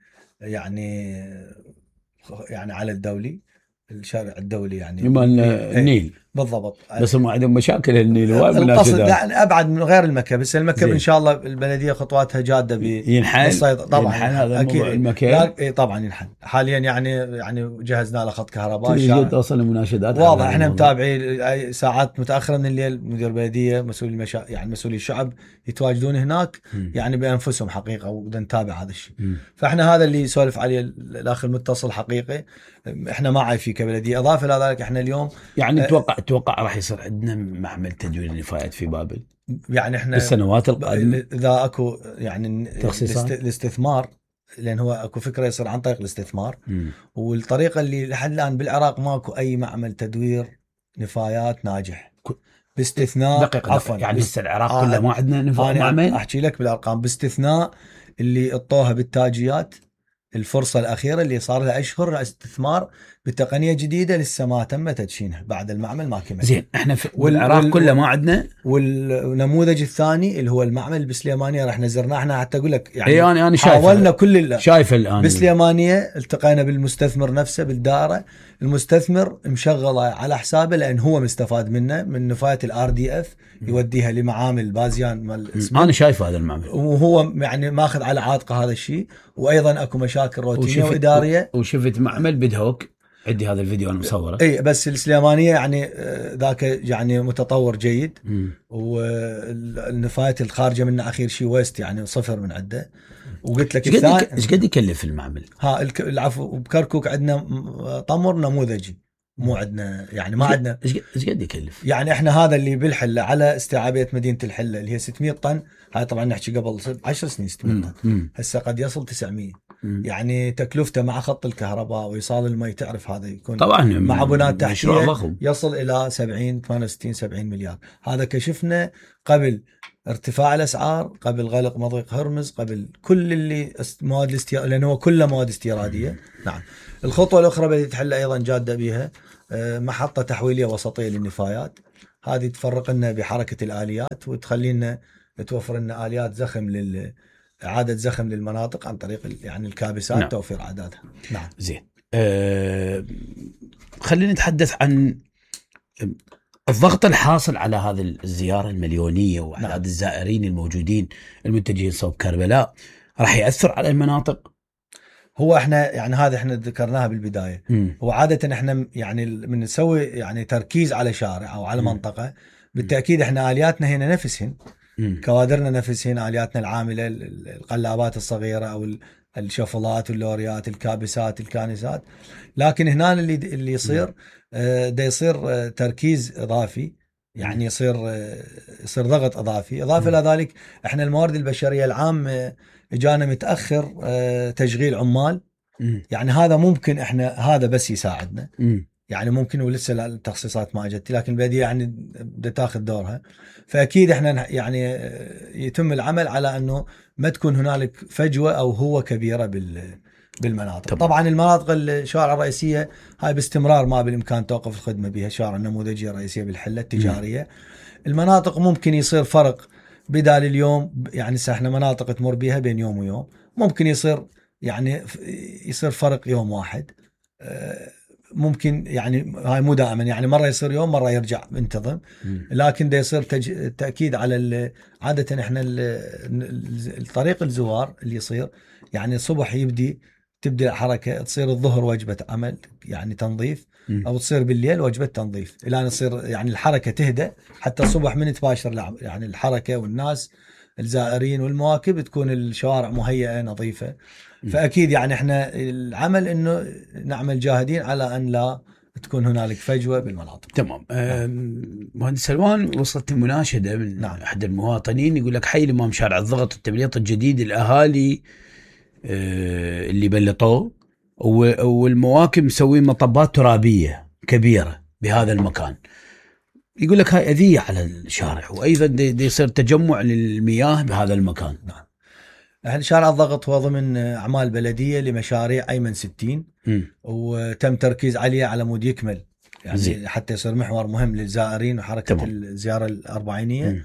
يعني على الدولي، الشارع الدولي يعني النيل بالضبط. بس هم عندهم مشاكل النيل القصد يعني ابعد من غير المكب، بس المكب ان شاء الله البلديه خطواتها جاده ينحل طبعا هذا اكيد المكان طبعا ينحل حاليا يعني جهزنا له خط كهرباء. توصل المناشدات واضح احنا متابعين ساعات متاخره من الليل، مدير بلديه مسؤول يعني مسؤولي الشعب يتواجدون هناك يعني بانفسهم حقيقه، وبدنا نتابع هذا الشيء. فاحنا هذا اللي يسولف عليه الاخ المتصل حقيقي احنا ما عايفين كبلديه. اضافه الى ذلك احنا اليوم يعني اتوقع راح يصير عندنا معمل تدوير النفايات في بابل يعني احنا بالسنوات القادمه اذا اكو يعني الاستثمار، لان هو اكو فكره يصير عن طريق الاستثمار. والطريقه اللي لحد الان بالعراق ماكو اي معمل تدوير نفايات ناجح باستثناء عفوا يعني هسه العراق كله ما عندنا معمل. احكي لك بالارقام باستثناء اللي اطوها بالتاجيات الفرصة الأخيرة اللي صار لها أشهر استثمار بتقنية جديدة لسه ما تم تدشينها بعد المعمل ما كمل. زين احنا والعراق كله ما عندنا. والنموذج الثاني اللي هو المعمل بسليمانية راح نزرناه احنا حتى أقول لك يعني أنا شايف حاولنا كل شايف الآن بسليمانية التقينا بالمستثمر نفسه بالدائرة. المستثمر مشغله على حسابه لأن هو مستفاد منه من نفايات الRDF يوديها لمعامل بازيان مال اسمه. أنا شايف هذا المعمل وهو يعني ماخذ على عاتقه هذا الشيء. وأيضا أكو مشاكل روتينية وإدارية. وشفت معمل بدهوك عندي هذا الفيديو انا مصوره. اي بس السليمانيه يعني ذاك يعني متطور جيد، والنفايات الخارجه منه اخير شيء ويست يعني صفر من عنده. وقلت لك ايش قد يكلف المعمل؟ العفو. بكركوك عندنا طمر نموذجي، مو عندنا يعني ما عندنا. ايش قد يكلف؟ يعني احنا هذا اللي بالحله على استيعابيه مدينه الحله اللي هي 600 طن، هاي طبعا نحكي قبل 10 سنين 600 طن، هسه قد يصل 900. يعني تكلفته مع خط الكهرباء وايصال المي، تعرف هذا يكون طبعا مع بناء تحتيه ضخم، يصل الى 68 مليار. هذا كشفنا قبل ارتفاع الاسعار، قبل غلق مضيق هرمز، قبل كل اللي مواد الاستيراد، لانه هو كله مواد استيراديه. نعم. الخطوه الاخرى بلديه الحله ايضا جاده بها محطه تحويليه وسطيه للنفايات. هذه تفرق لنا بحركه الاليات وتخلي لنا توفر لنا اليات زخم اعاده زخم للمناطق عن طريق يعني الكابسات. نعم. توفير اعدادها. نعم. زين. خلينا نتحدث عن الضغط الحاصل على هذه الزياره المليونيه وعدد نعم. الزائرين الموجودين المتجهين صوب كربلاء، راح ياثر على المناطق؟ هو احنا يعني هذا احنا ذكرناها بالبدايه. هو عاده احنا يعني من نسوي يعني تركيز على شارع او على منطقه، بالتاكيد احنا الياتنا هنا نفسهن، كوادرنا نفسهن، الياتنا العامله، القلابات الصغيره او الشفلات واللوريات، الكابسات، الكانسات. لكن هنا اللي يصير ده يصير تركيز اضافي، يعني يصير ضغط اضافي. اضافه الى ذلك احنا الموارد البشريه العام اجانا متاخر تشغيل عمال، يعني هذا ممكن احنا هذا بس يساعدنا، يعني ممكن ولسه التخصيصات ما اجت، لكن البلديه يعني بدها تاخذ دورها. فاكيد احنا يعني يتم العمل على انه ما تكون هنالك فجوه او هوه كبيره بالمناطق. طبعا المناطق الشوارع الرئيسيه هاي باستمرار ما بالامكان توقف الخدمه بها، شارع النموذجيه الرئيسيه بالحله التجاريه. المناطق ممكن يصير فرق بدال اليوم، يعني احنا مناطق تمر بها بين يوم ويوم، ممكن يصير فرق يوم واحد، ممكن يعني هاي مو دائما، يعني مره يصير يوم مره يرجع منتظم، لكن ده يصير تاكيد على عاده احنا الطريق الزوار اللي يصير يعني الصبح تبدأ حركة، تصير الظهر وجبة عمل يعني تنظيف، أو تصير بالليل وجبة تنظيف، إلى أن تصير يعني الحركة تهدأ، حتى الصبح من تباشر يعني الحركة والناس الزائرين والمواكب تكون الشوارع مهيئة نظيفة. فأكيد يعني إحنا العمل إنه نعمل جاهدين على أن لا تكون هنالك فجوة بالمناطق. تمام. مهندس سلوان، وصلت مناشدة من أحد المواطنين يقول لك حي الإمام شارع الضغط التبليط الجديد، الأهالي اللي بلطوه والمواكب مسوين مطبات ترابية كبيرة بهذا المكان، يقول لك هاي أذية على الشارع، وأيضا دي يصير تجمع للمياه بهذا المكان. نعم. احنا شارع الضغط هو ضمن أعمال بلدية لمشاريع أيمن 60، وتم تركيز عليه على مود يكمل يعني زي. حتى يصير محور مهم للزائرين وحركة طبعا. الزيارة الأربعينية.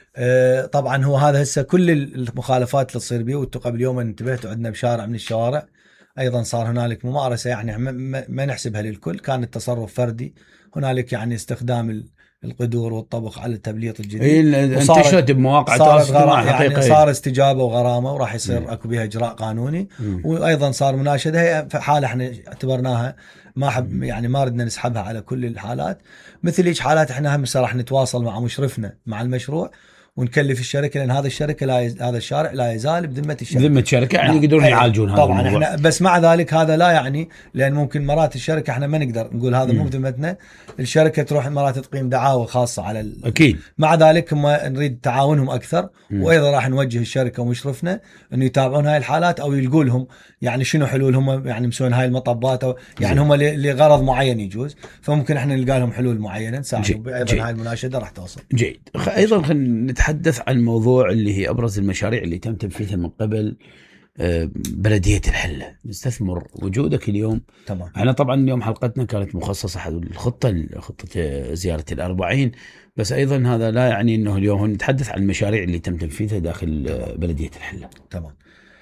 طبعا هو هذا هسه كل المخالفات اللي تصير به، وانتم قبل يوم انتبهتوا عندنا بشارع من الشوارع ايضا صار هنالك ممارسه، يعني ما نحسبها للكل، كان التصرف فردي، هنالك يعني استخدام القدور والطبخ على التبليط الجديد، انتشرت بمواقع التواصل الاجتماعي يعني صار استجابه وغرامه، وراح يصير اكو بها اجراء قانوني. وايضا صار مناشده، هي حاله احنا اعتبرناها ما ردنا نسحبها على كل الحالات، مثل هيك حالات احنا هم راح نتواصل مع مشرفنا مع المشروع ونكلف الشركه، لان هذا الشركه هذا الشارع لا يزال بذمه الشركه، ذمه الشركه، يعني يقدرون يعالجون هذا طبعا الموضوع. احنا بس مع ذلك هذا لا يعني، لان ممكن مرات الشركه احنا ما نقدر نقول هذا مو بذمتنا، الشركه تروح مرات تقيم دعاوى خاصه على اكيد، مع ذلك هم نريد تعاونهم اكثر، وايضا راح نوجه الشركه ومشرفنا انه يتابعون هاي الحالات، او يلقوا لهم يعني شنو حلول هم يعني مسوين هاي المطبات، او يعني هم لغرض معين يجوز، فممكن احنا نلقى لهم حلول معينه نساعدهم. ايضا هاي المناشده راح توصل. جيد. ايضا خلينا نتحدث عن الموضوع اللي هي ابرز المشاريع اللي تم تنفيذها من قبل بلديه الحله. نستثمر وجودك اليوم. تمام. احنا طبعا اليوم حلقتنا كانت مخصصه حول خطه زياره ال40، بس ايضا هذا لا يعني انه اليوم نتحدث عن المشاريع اللي تم تنفيذها داخل بلديه الحله. تمام.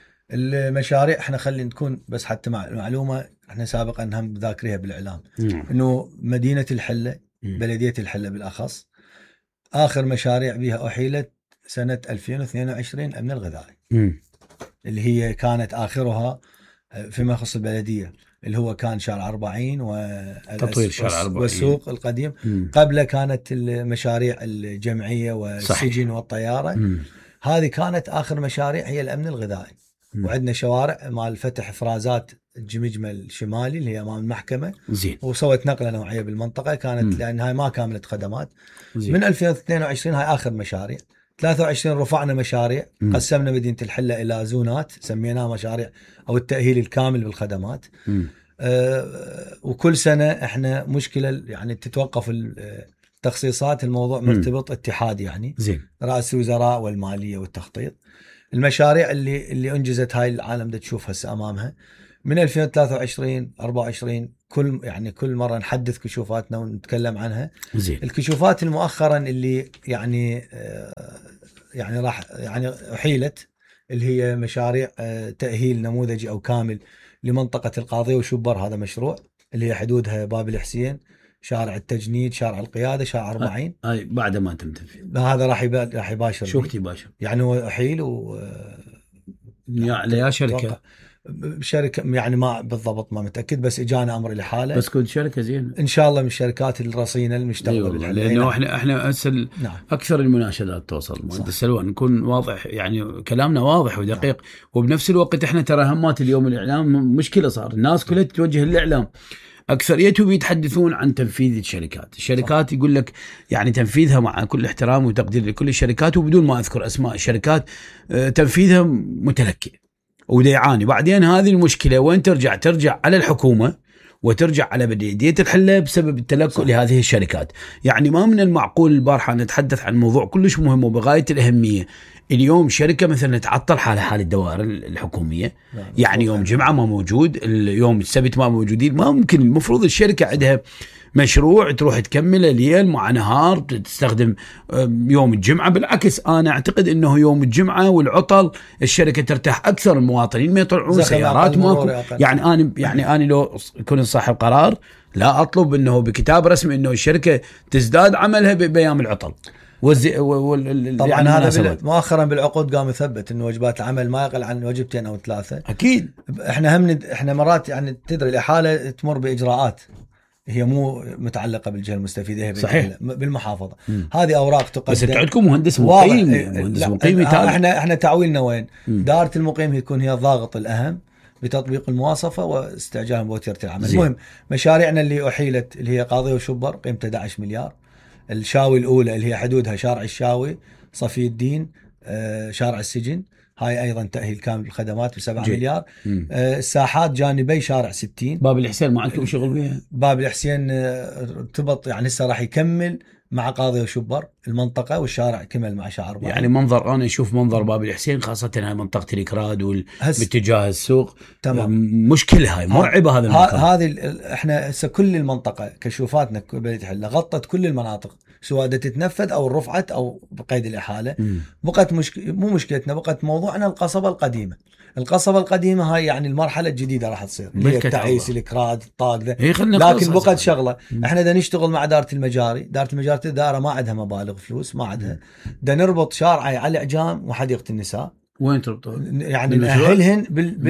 المشاريع احنا خلينا نكون بس حتى معلومه احنا سابقا هم ذاكريها بالاعلام، انه مدينه الحله بلديه الحله بالاخص اخر مشاريع بها احيلت سنه 2022 الامن الغذائي، اللي هي كانت اخرها فيما يخص البلديه. اللي هو كان شارع 40 تطوير شارع 40 والسوق القديم. قبله كانت المشاريع الجمعية والسجن والطيارة. هذه كانت آخر مشاريع هي الأمن الغذائي. وعندنا شوارع مال فتح إفرازات الجمجمة الشمالي اللي هي أمام المحكمة. زين. وسوت نقلة نوعية بالمنطقة كانت لأن هاي ما كاملت خدمات. زين. من 2022 هاي آخر مشاريع. 23 رفعنا مشاريع، قسمنا مدينة الحلة إلى زونات سميناها مشاريع أو التأهيل الكامل بالخدمات. وكل سنة احنا مشكلة يعني تتوقف التخصيصات، الموضوع مرتبط اتحاد يعني. زين. رئاسة الوزراء والمالية والتخطيط. المشاريع اللي انجزت هاي العالم دا تشوف هسه امامها من 2023 24 كل مره نحدث كشوفاتنا ونتكلم عنها. زين. الكشوفات المؤخرا اللي يعني راح يعني احيلت اللي هي مشاريع تاهيل نموذجي او كامل لمنطقه القاضيه وشبر. هذا مشروع اللي هي حدودها باب الحسين، شارع التجنيد، شارع القياده، شارع 40. هاي بعد ما تم تنفيذ هذا راح يباشر. شو وقت يباشر؟ يعني هو احيل يعني يا شركه يعني ما بالضبط ما متاكد، بس اجانا امر لحاله. بس كنت شركه زين ان شاء الله من الشركات الرصينه المشتغله بالحل. لانه احنا هسه نعم. اكثر المناشدات توصل مهندس سلوان نكون واضح، يعني كلامنا واضح ودقيق. نعم. وبنفس الوقت احنا ترى همات اليوم الاعلام مشكله، صار الناس كلها تتوجه للاعلام، اكثريتهم يتحدثون عن تنفيذ الشركات يقول لك يعني تنفيذها مع كل احترام وتقدير لكل الشركات وبدون ما اذكر اسماء الشركات تنفيذها متلكئ ودا يعاني. بعدين هذه المشكله وين ترجع على الحكومه وترجع على بلدية الحلة بسبب التلكؤ لهذه الشركات. يعني ما من المعقول البارحة نتحدث عن موضوع كلش مهم وبغاية الأهمية. اليوم شركة مثلا تعطل حال الدوائر الحكومية، يعني يوم جمعة ما موجود، اليوم السبت ما موجودين، ما ممكن. المفروض الشركة عندها مشروع تروح تكمله ليل مع نهار، تستخدم يوم الجمعة. بالعكس أنا أعتقد أنه يوم الجمعة والعطل الشركة ترتاح أكثر، المواطنين ما يطلعون سيارات ماكو. يعني أنا لو كنت صاحب قرار لا أطلب أنه بكتاب رسمي أنه الشركة تزداد عملها بأيام العطل. طبعا يعني هذا مؤخرا بالعقود قام يثبت انه وجبات العمل ما يقل عن وجبتين او 3. اكيد احنا مرات يعني تدري الاحاله تمر باجراءات هي مو متعلقه بالجهه المستفيده، هي صحيح بالمحافظه. هذه اوراق تقدم. بس انتم عندكم مهندس مقيم. مهندس مقيم احنا تعويلنا وين؟ دائره المقيم تكون هي الضاغط الاهم بتطبيق المواصفه واستعجال بوتيره العمل. المهم مشاريعنا اللي احيلت اللي هي قاضيه وشبر قيمتها 11 مليار. الشاوي الأولى اللي هي حدودها شارع الشاوي، صفي الدين، شارع السجن، هاي أيضا تأهيل كامل الخدمات ب7 مليار. الساحات جانبي شارع 60. باب الحسين ما عندكم شغل فيها؟ باب الحسين ارتبط يعني هسه راح يكمل مع قاضي وشبر المنطقة، والشارع كمل مع شارع 40. يعني منظر أنا أشوف منظر باب الحسين خاصة هاي منطقة الإكراد باتجاه السوق تمام. مشكلة هاي مرعبة. هذا المكان هذه احنا هسه كل المنطقة كشوفاتنا بلدية الحلة غطت كل المناطق، سواء تتنفذ أو رفعت أو بقيد الإحالة. بقت مو مشكلتنا، بقت موضوعنا القصبة القديمة. القصبة القديمة هاي يعني المرحلة الجديدة راح تصير اللي هي التعيس، الإكراد، الطاق ذا. لكن بقت شغلة احنا دا نشتغل مع دارة المجاري. دارة المجاري دارة ما عندها مبالغ فلوس، ما عندها. دا نربط شارعي على الإعجام وحديقة النساء. وين تربطون؟ يعني نأهلهن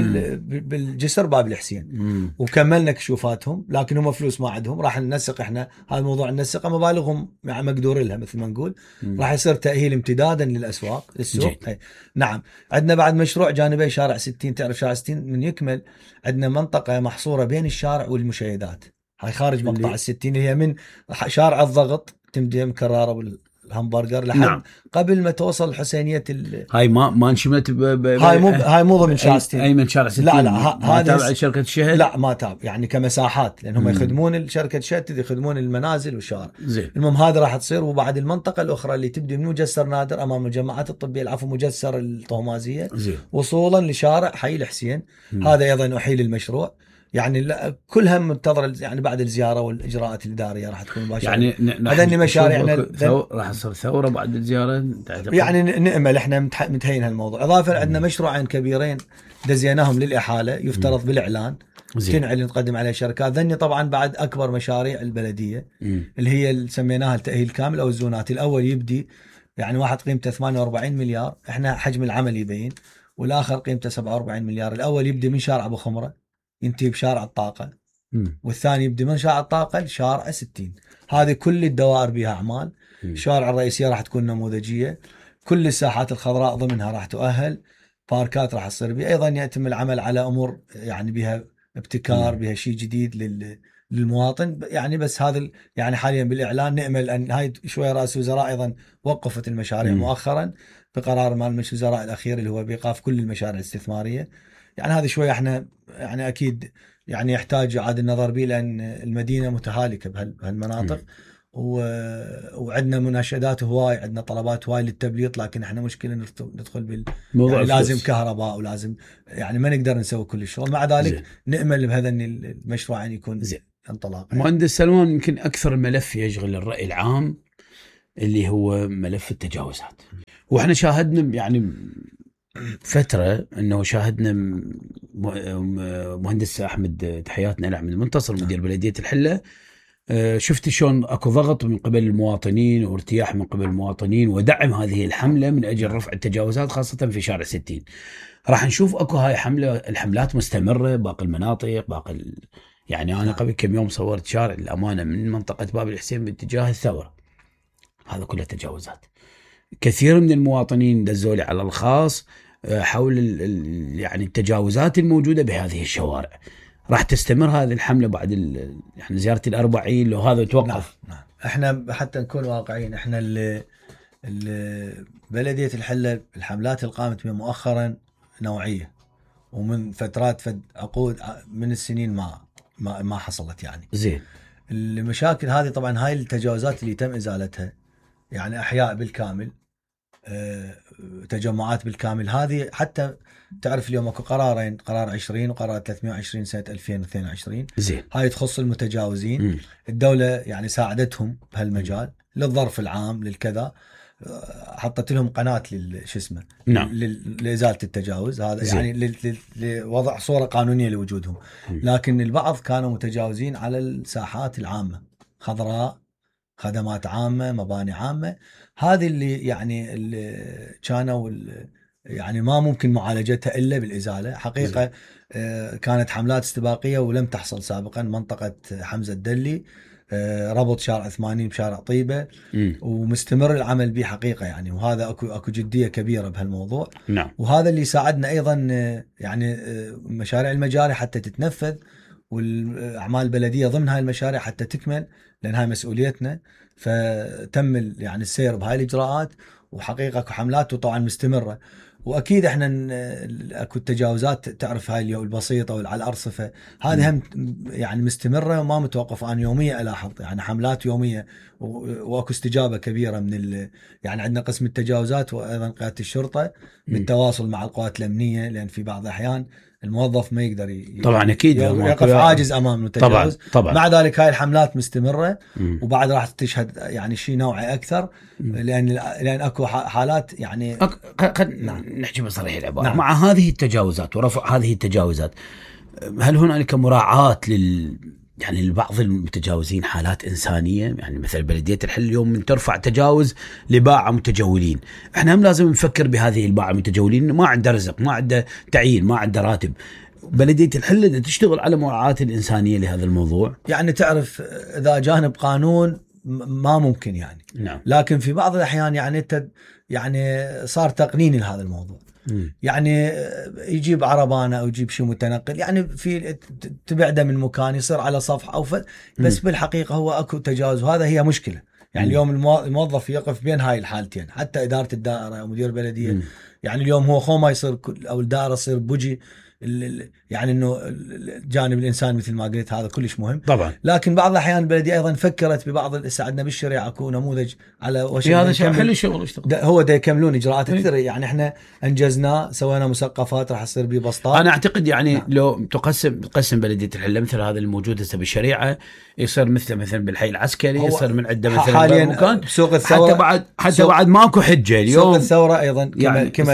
بالجسر باب الحسين. وكملنا كشوفاتهم، لكن هم فلوس ما عندهم. راح ننسق احنا هذا الموضوع، ننسقه مبالغهم مقدور لها مثل ما نقول. راح يصير تأهيل امتدادا للأسواق للسوق. نعم. عندنا بعد مشروع جانبي شارع 60. تعرف شارع 60 من يكمل عندنا منطقة محصورة بين الشارع والمشيدات، هاي خارج مقطع 60 اللي هي من شارع الضغط تمدي مكرارة الهمبرجر لحد قبل ما توصل حسينية هاي ما انشملت هاي مو ضمن شارع 60. اي من شارع 60. لا هذا تابع شركة الشهد. لا ما تابع يعني كمساحات، لأنهم يخدمون شركة الشهد يخدمون المنازل والشوارع. المهم هذا راح تصير. وبعد المنطقة الأخرى اللي تبدي من مجسر نادر أمام الجماعات الطبية مجسر الطهمازية وصولا لشارع حي الحسين. هذا أيضا أحيل المشروع. يعني كلها منتظرة يعني بعد الزيارة والإجراءات الإدارية راح تكون مباشرة. يعني هذني مشاريعنا راح تصير ثورة بعد الزيارة. يعني نأمل احنا متهين هالموضوع. إضافة عندنا مشروعين كبيرين دزيناهم للإحالة، يفترض بالإعلان تنعلن نقدم عليه شركات. ذني طبعا بعد أكبر مشاريع البلدية اللي هي اللي سميناها التأهيل كامل أو الزونات. الأول يبدي يعني واحد قيمته 48 مليار، احنا حجم العمل يبين، والآخر قيمته 47 مليار. الأول يبدي من شارع أبو خمرة ينتهي بشارع الطاقة، والثاني يبدأ من شارع الطاقة لشارع 60. هذه كل الدوائر بها أعمال. الشوارع الرئيسية راح تكون نموذجية، كل الساحات الخضراء ضمنها راح تؤهل، باركات راح تصير بها. أيضا يتم العمل على أمور يعني بها ابتكار، بها شيء جديد للمواطن يعني. بس هذا يعني حاليا بالإعلان نأمل أن هاي شوية رئيس الوزراء أيضا وقفت المشاريع مؤخرا بقرار مال مجلس الوزراء الأخير اللي هو بإيقاف كل المشاريع الاستثمارية. يعني هذه شوية احنا يعني أكيد يعني يحتاج إعادة النظر به، لأن المدينة متهالكة بهالمناطق وعندنا مناشدات هواي، عندنا طلبات هواي للتبليط، لكن احنا مشكلة ندخل يعني لازم كهرباء ولازم يعني ما نقدر نسوي كل الشغل. مع ذلك نأمل بهذا ان المشروع يعني يكون انطلاق. مهندس سلمان، يمكن أكثر ملف يشغل الرأي العام اللي هو ملف التجاوزات، واحنا شاهدنا يعني فترة انه شاهدنا مهندس احمد تحياتنا احمد المنتصر مدير بلدية الحلة، شفت شلون اكو ضغط من قبل المواطنين وارتياح من قبل المواطنين ودعم هذه الحملة من اجل رفع التجاوزات خاصة في شارع 60. راح نشوف اكو هاي الحملات مستمرة باقي المناطق يعني انا قبل كم يوم صورت شارع الامانة من منطقة باب الحسين باتجاه الثورة، هذا كله تجاوزات. كثير من المواطنين دزوا لي على الخاص حول يعني التجاوزات الموجودة بهذه الشوارع. راح تستمر هذه الحملة بعد احنا زيارة ال40 لو هذا توقف؟ نعم. احنا حتى نكون واقعيين، احنا بلدية الحلة الحملات اللي قامت بها مؤخرا نوعية، ومن فترات عقود من السنين ما حصلت يعني. زين. المشاكل هذه طبعا هاي التجاوزات اللي تم ازالتها يعني احياء بالكامل، تجمعات بالكامل، هذه حتى تعرف اليوم اكو قرارين، قرار 20 وقرار 320 سنة 2022. زين. هاي تخص المتجاوزين. الدولة يعني ساعدتهم بهالمجال للظرف العام للكذا، حطت لهم قناة نعم. لإزالة التجاوز هذا. زين. يعني لوضع صورة قانونية لوجودهم. لكن البعض كانوا متجاوزين على الساحات العامة، خضراء، خدمات عامة، مباني عامة، هذه اللي يعني اللي كانوا يعني ما ممكن معالجتها إلا بالإزالة. حقيقة كانت حملات استباقية ولم تحصل سابقا. منطقة حمزة الدلي ربط شارع 80 بشارع طيبة، ومستمر العمل به حقيقة يعني، وهذا أكو جدية كبيرة بهالموضوع. نعم. وهذا اللي ساعدنا أيضا يعني مشاريع المجاري حتى تتنفذ، والأعمال البلدية ضمن هاي المشاريع حتى تكمل، لأن هاي مسؤوليتنا. فتم يعني السير بهاي الإجراءات، وحقيقة أكو حملات وطبعا مستمرة. وأكيد إحنا أكو التجاوزات تعرف هاي البسيطة وعلى الأرصفة، هذه هم يعني مستمرة وما متوقفة. أنا يومية ألاحظ يعني حملات يومية، وأكو استجابة كبيرة من يعني عندنا قسم التجاوزات وأيضا قيادة الشرطة بالتواصل مع القوات الأمنية، لأن في بعض الأحيان الموظف ما يقدر طبعا أكيد يقف عاجز أمام التجاوز. طبعا. مع ذلك هاي الحملات مستمرة، وبعد راح تشهد يعني شيء نوعي أكثر، لأن أكو حالات يعني نحكي بصريح العبارة. نعم. مع هذه التجاوزات ورفع هذه التجاوزات، هل هنالك مراعاة يعني لبعض المتجاوزين حالات إنسانية؟ يعني مثل بلدية الحل اليوم من ترفع تجاوز لباعة متجولين، احنا هم لازم نفكر بهذه الباعة المتجولين، ما عنده رزق، ما عنده تعيين، ما عنده راتب. بلدية الحل تشتغل على مراعاة الإنسانية لهذا الموضوع. يعني تعرف إذا جانب قانون ما ممكن يعني. نعم. لكن في بعض الأحيان يعني صار تقنين لهذا الموضوع. يعني يجيب عربانة أو يجيب شيء متنقل، يعني في تبعده من مكان يصير على صفحة أو بس بالحقيقة هو أكو تجاوز، وهذا هي مشكلة. يعني اليوم الموظف يقف بين هاي الحالتين، حتى إدارة الدائرة أو مدير بلدية. يعني اليوم هو خو ما يصير أو الدائرة تصير بوجي، يعني انه الجانب الانساني مثل ما قلت هذا كلش مهم طبعا. لكن بعض الاحيان البلديه ايضا فكرت ببعض ساعدنا بالشريعه اكو نموذج على وشك هذا شيء حلو الشغل هو دا يكملون اجراءات كثيره. يعني احنا انجزنا، سوينا مسقفات راح يصير به بسطات. انا اعتقد يعني نعم. لو تقسم بلديه الحله مثل هذا الموجود هسه بالشريعه، يصير مثلا بالحي العسكري، يصير من عده مثلا مكان سوق الثوره، حتى بعد ماكو حجه اليوم. سوق الثوره ايضا يعني كمل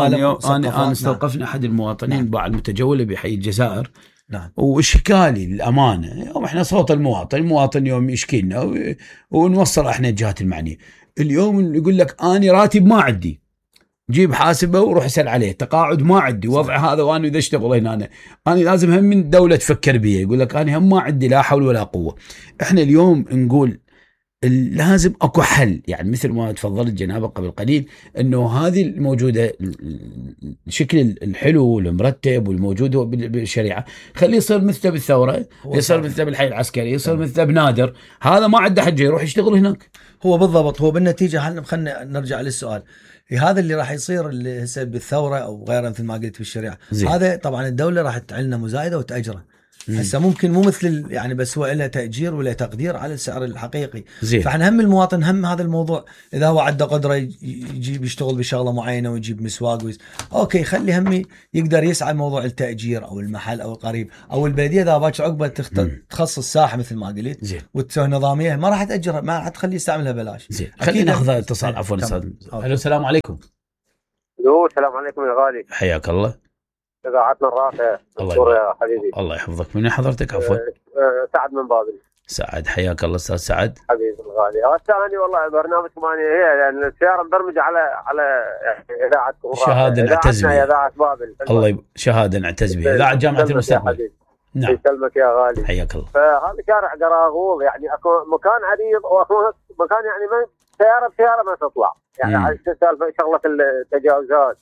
انا استوقفنا احد المواطنين نعم. باع المتجول بحي الجزائر. نعم. واشكالي للامانه يوم احنا صوت المواطن يوم يشكينا ونوصل احنا الجهات المعنيه. اليوم يقول لك اني راتب ما عندي، جيب حاسبه وروح اسال عليه. تقاعد ما عندي، وضع هذا وانا اذا اشتغل هنا انا لازم هم من الدوله تفكر بي، يقول لك انا هم ما عندي لا حول ولا قوه. احنا اليوم نقول لازم اكو حل، يعني مثل ما تفضلت جنابك قبل قليل انه هذه الموجوده الشكل الحلو والمرتب والموجود بالشريعه خليه يصير مثله بالثوره، يصير مثله بالحي العسكري، يصير مثله بنادر. هذا ما عنده حجه يروح يشتغل هناك. هو بالضبط، هو بالنتيجه خلينا نرجع للسؤال، هذا اللي راح يصير اللي هسه بالثوره او غيره مثل ما قلت بالشريعه، هذا طبعا الدوله راح تعلنا مزايده وتاجره. هسه ممكن مو مثل يعني بس هو له تأجير ولا تقدير على السعر الحقيقي. فاحنا هم المواطن هم هذا الموضوع اذا هو عنده قدره يجيب يشتغل بشغله معينه ويجيب مسواق اوكي خلي همي يقدر يسعى موضوع التأجير او المحل او القريب او البلديه اذا باكر عقبه تخصص ساحه مثل ما قلت وتسوي نظاميه ما راح تأجرها، ما راح تخليه يستعملها بلاش. خلينا ناخذ اتصال. عفوا استاذ. الو السلام عليكم. السلام عليكم يا غالي. حياك الله. اذاعتنا الرافعه دكتور يا حبيبي. الله يحفظك. من حضرتك؟ عفوا. سعد من بابل. سعد حياك الله استاذ سعد. حبيبي الغالي. الثاني والله برنامجكم هي يعني السياره مبرمجه على اذاعتكم. شهاده نعتز بها. اذاعه بابل. الله شهاده نعتز بها. اذاعه جامعه المستقبل. نعم. يسلمك يا غالي. حياك الله. فهذا شارع قراغول يعني اكو مكان عريض واكو مكان يعني ما سياره ما تطلع يعني على سالفه شغله التجاوزات.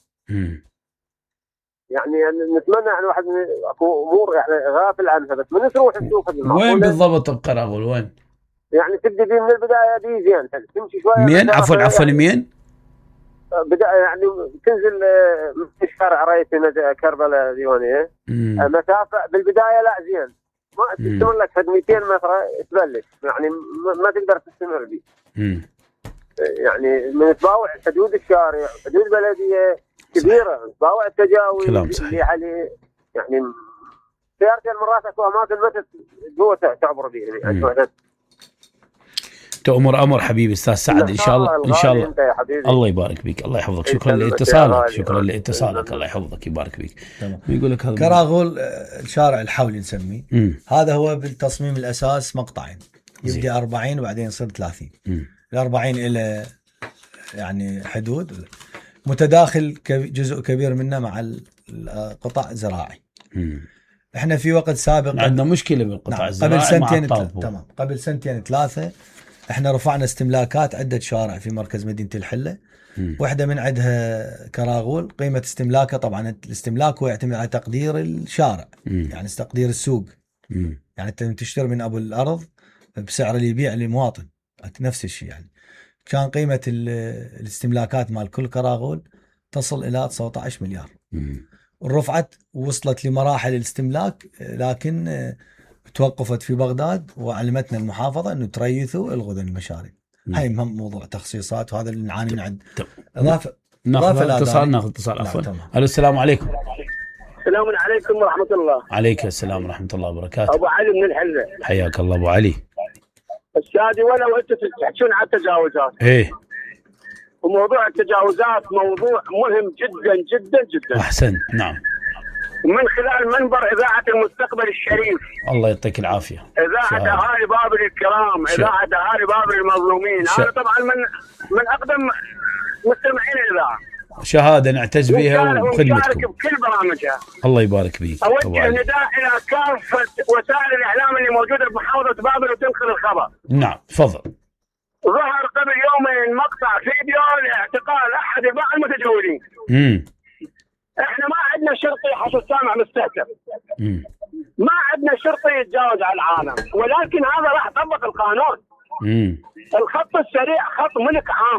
يعني نتمنى يعني واحد اكو امور يعني غافل عنها بس من تروح تشوف وين بالضبط بقراغول وين؟ يعني تبدي من البدايه دي زين تمشي شويه مين عفوا مين؟ بدأ يعني تنزل من شارع رئيسي كربلاء ديوانيه مسافه بالبدايه لا زين ما تستمر لك 200 متر تبلش يعني ما تقدر تستمر بي. يعني من تباوع حدود الشارع حدود البلديه كبيره باوع التجاوز اللي عليه يعني سيارتين مرات اكو اماكن ما جوه تعبر بيه يعني تأمر أمر حبيبي أستاذ سعد. إن شاء الله إن شاء الله. الله يبارك بك. الله يحفظك. شكرا لاتصالك. شكرا لاتصالك. الله يحفظك يبارك بك. يقول لك كراغول الشارع الحولي نسميه هذا هو بالتصميم الأساس مقطعين يبدي 40 وبعدين يصير 30. ال 40 إلى يعني حدود متداخل جزء كبير منه مع القطاع الزراعي. احنا في وقت سابق عندنا مشكله بالقطاع الزراعي. قبل سنتين تمام قبل سنتين 3 احنا رفعنا استملاكات عده شوارع في مركز مدينه الحله. واحده من عندها كراغول قيمه استملاكه طبعا الاستملاك هو يعتمد على تقدير الشارع يعني تقدير السوق. يعني انت تشتري من ابو الارض بسعر اللي يبيع للمواطن نفس الشيء. يعني كان قيمة الاستملاكات مال كل كراغول تصل إلى 19 مليار. الرفعت وصلت لمراحل الاستملاك لكن توقفت في بغداد وعلمتنا المحافظة أنه تريثوا الغدن المشاري. هاي مهم موضوع تخصيصات وهذا اللي نعاني من عند إضافة ناخذ اتصال عفوا. السلام عليكم. السلام عليكم ورحمة الله. عليك السلام ورحمة الله وبركاته. أبو علي من الحلة. حياك الله أبو علي. السادي ولو انتم تحكون عن التجاوزات. ايه. وموضوع التجاوزات موضوع مهم جدا جدا جدا. احسن نعم. من خلال منبر اذاعه المستقبل الشريف. الله يعطيك العافيه. اذاعه اهالي بابل الكرام، اذاعه اهالي بابل المظلومين، انا طبعا من اقدم مستمعين الاذاعه. شهاده نعتز بها وخدمتكم. بكل برامجها. الله يبارك بيك. اوجه نداء الى كافه وسائل الاعلام اللي موجوده بمحافظه بابل وتنقل الخبر. نعم تفضل. ظهر قبل يومين مقطع فيديو لاعتقال احد الباعة المتجولين. احنا ما عندنا شرطي حسب سامع مستهتر. ما عندنا شرطي يتجاوز على العالم، ولكن هذا راح يطبق القانون. الخط السريع خط ملك عام.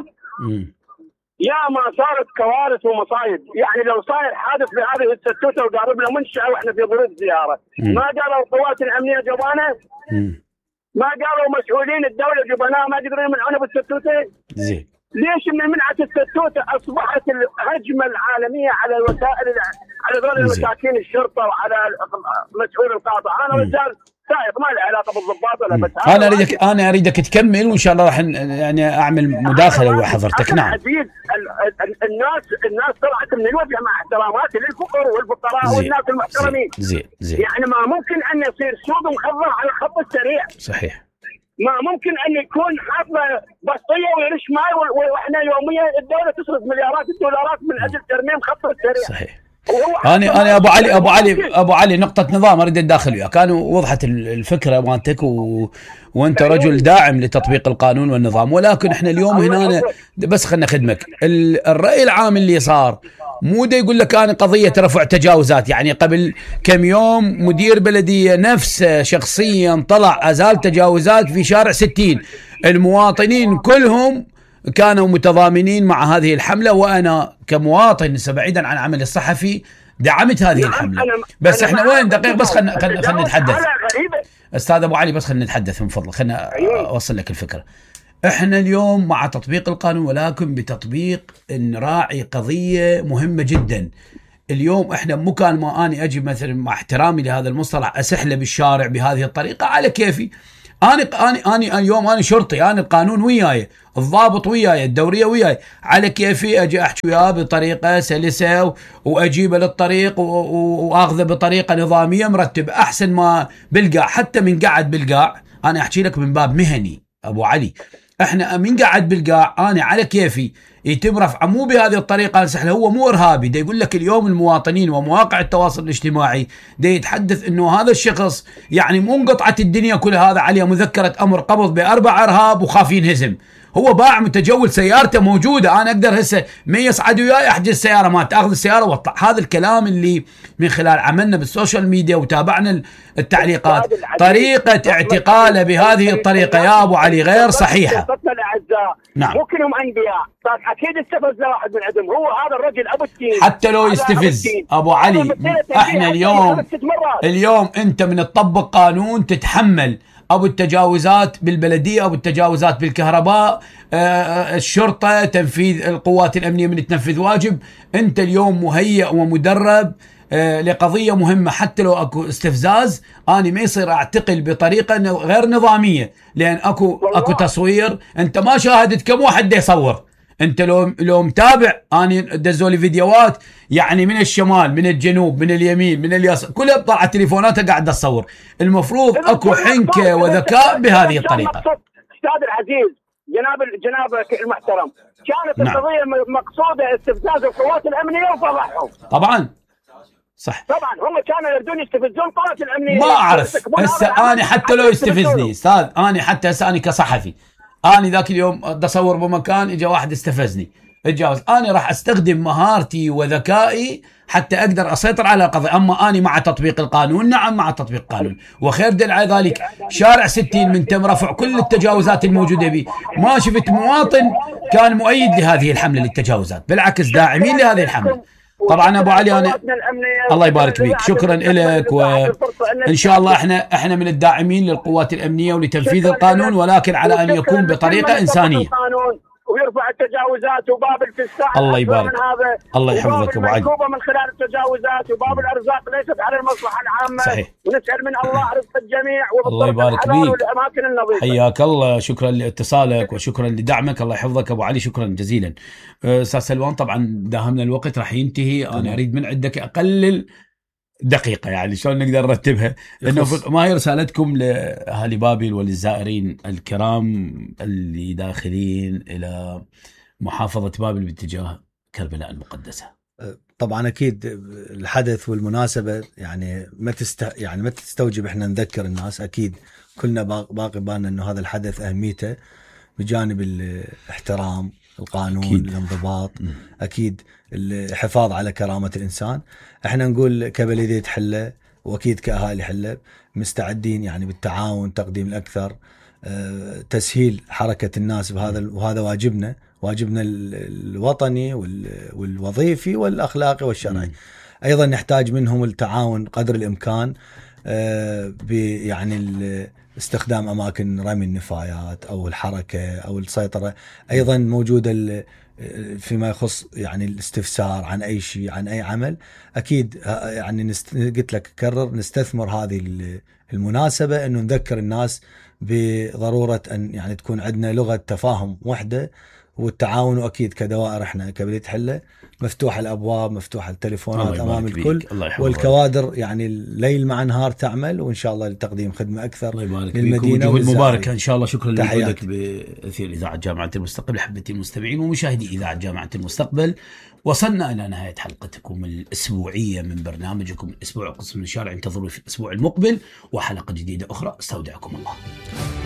يا ما صارت كوارث ومصايب، يعني لو صاير حادث بهذه الستوته وقارب له منشأة واحنا في ظروف زياره، ما قالوا القوات الامنيه جبانه؟ ما قالوا مسؤولين الدوله جبناء ما قدروا يمنعونه بالستوته؟ زين. ليش من منعت الستوته اصبحت الهجمه العالميه على الوسائل على ذول المساكين الشرطه وعلى مسؤول القاطع؟ انا رجال سائق ما له علاقه بالضباط ولا بس انا اريدك تكمل وان شاء الله راح يعني اعمل مداخله وحضرتك. نعم. الناس طلعت من الوجه مع احتراماتي للفقراء والفقراء والناس المحترمين. زين. يعني ما ممكن ان يصير سوق مخضر على الخط السريع. صحيح. ما ممكن ان يكون حاطه بسطيه ويرش ماي واحنا يوميا الدوله تصرف مليارات الدولارات من اجل ترميم خط السريع. صحيح. انا ابو علي نقطه نظام اريد اتداخل وياك. كانوا وضحت الفكره مالتك وانت رجل داعم لتطبيق القانون والنظام، ولكن احنا اليوم هنا بس خلنا خدمك. الراي العام اللي صار مو دا يقول لك انا قضيه رفع تجاوزات. يعني قبل كم يوم مدير بلديه نفسه شخصيا طلع ازال تجاوزات في شارع 60، المواطنين كلهم كانوا متضامنين مع هذه الحملة، وأنا كمواطن بعيدا عن عمل الصحفي دعمت هذه الحملة. بس احنا وين دقيق بس خلنا نتحدث أستاذ أبو علي، بس خلنا نتحدث من فضلك، خلنا أوصل لك الفكرة. احنا اليوم مع تطبيق القانون، ولكن بتطبيق نراعي قضية مهمة جدا. اليوم احنا مو كان ما اني اجي مثلا مع احترامي لهذا المصطلح اسحله بالشارع بهذه الطريقة على كيفي. أنا اليوم أنا شرطي، أنا القانون وياي، الضابط وياي، الدورية وياي، على كيفي أجي أحكي وياه بطريقة سلسة وأجيبه للطريق وأخذه بطريقة نظامية مرتبة أحسن ما بالقاع. حتى من قعد بالقاع أنا أحكي لك من باب مهني أبو علي، احنا من قعد بالقاع أنا على كيفي يتم رفعه مو بهذه الطريقة نسحله. هو مو إرهابي، دا يقول لك اليوم المواطنين ومواقع التواصل الاجتماعي دا يتحدث انه هذا الشخص يعني مو انقطعة الدنيا كل هذا عليه مذكرة امر قبض ب4 ارهاب وخاف ينهزم. هو باع متجول، سيارته موجودة، انا اقدر هسه من يصعد وياي احجز السيارة ما تاخذ السيارة واطلع. هذا الكلام اللي من خلال عملنا بالسوشيال ميديا وتابعنا التعليقات، طريقة اعتقاله بهذه الطريقة يا ابو علي غير صحيحة. نعم. مو كلهم انبياء، اكيد استفز واحد من عندهم. هو هذا الرجل ابو التين، حتى لو يستفز ابو علي. احنا اليوم انت من تطبق قانون تتحمل ابو التجاوزات بالبلديه، ابو التجاوزات بالكهرباء، الشرطه، تنفيذ القوات الامنيه من تنفذ واجب. انت اليوم مهيئ ومدرب لقضيه مهمه. حتى لو اكو استفزاز اني ما يصير اعتقل بطريقه غير نظاميه، لان اكو تصوير. انت ما شاهدت كم واحد يصور. انت لو متابع، اني دزولي فيديوهات يعني من الشمال، من الجنوب، من اليمين، من اليسار، كلها طلعت تليفوناتها قاعده تصور. المفروض اكو حنكه وذكاء بهذه الطريقه. استاذ العزيز، جنابك المحترم، كانت القضيه مقصوده استفزاز القوات الامنيه وفضحهم. طبعا صح، طبعا هم كانوا يريدون يستفزون القوات الامنيه. ما اعرف هسه اني حتى لو يستفزني استاذ، اني حتى هسه اني كصحفي، اني ذاك اليوم اتصور بمكان اجى واحد استفزني اتجاوز، انا راح استخدم مهارتي وذكائي حتى اقدر اسيطر على القضيه. اما اني مع تطبيق القانون، نعم مع تطبيق القانون، وخير دل على ذلك شارع 60 من تم رفع كل التجاوزات الموجوده به. ما شفت مواطن كان مؤيد لهذه الحمله للتجاوزات، بالعكس داعمين لهذه الحمله. طبعا ابو علي انا الله يبارك فيك، شكرا لك، وان شاء الله احنا من الداعمين للقوات الامنيه ولتنفيذ القانون، ولكن على ان يكون بطريقه انسانيه ويرفع التجاوزات وباب الفساد. الله يبارك، الله يحفظك ابو علي. من خلال التجاوزات وباب الارزاق ليست على المصلحه العامه. صحيح. ونسال من الله رزق الجميع الله يبارك فيك والاماكن النظيفه. حياك الله، شكرا لاتصالك وشكرا لدعمك، الله يحفظك ابو علي، شكرا جزيلا. استاذ سلوان طبعا داهمنا الوقت راح ينتهي، انا اريد من عندك اقلل دقيقة يعني شلون نقدر نرتبها، لأنه ما هي رسالتكم لأهالي بابل وللزائرين الكرام اللي داخلين إلى محافظة بابل باتجاه كربلاء المقدسة؟ طبعا أكيد الحدث والمناسبة يعني ما تستوجب إحنا نذكر الناس. أكيد كلنا باقي بالنا إنه هذا الحدث أهميته بجانب الاحترام، القانون، أكيد الانضباط، أكيد الحفاظ على كرامة الإنسان. احنا نقول كبلدية حلة واكيد كأهالي حلة مستعدين يعني بالتعاون، تقديم الأكثر، تسهيل حركة الناس بهذا، وهذا واجبنا الوطني والوظيفي والأخلاقي والشرعي. أيضا نحتاج منهم التعاون قدر الإمكان يعني استخدام أماكن رمي النفايات أو الحركة أو السيطرة. أيضا موجودة فيما يخص يعني الاستفسار عن أي شيء، عن أي عمل. أكيد يعني قلت لك كرر نستثمر هذه المناسبة أنه نذكر الناس بضرورة أن يعني تكون عندنا لغة تفاهم واحدة والتعاون، واكيد كدوائر احنا كبلدية حلة مفتوح الابواب، مفتوح التليفونات امام الكل، والكوادر يعني الليل مع نهار تعمل، وان شاء الله لتقديم خدمه اكثر للمدينه. وجهود مباركه ان شاء الله. شكرا لوجودك باثير اذاعه جامعه المستقبل. احبتي المستمعين ومشاهدي اذاعه جامعه المستقبل، وصلنا الى نهايه حلقتكم الاسبوعيه من برنامجكم الاسبوع قسم من الشارع. انتظروا في الاسبوع المقبل وحلقه جديده اخرى. استودعكم الله.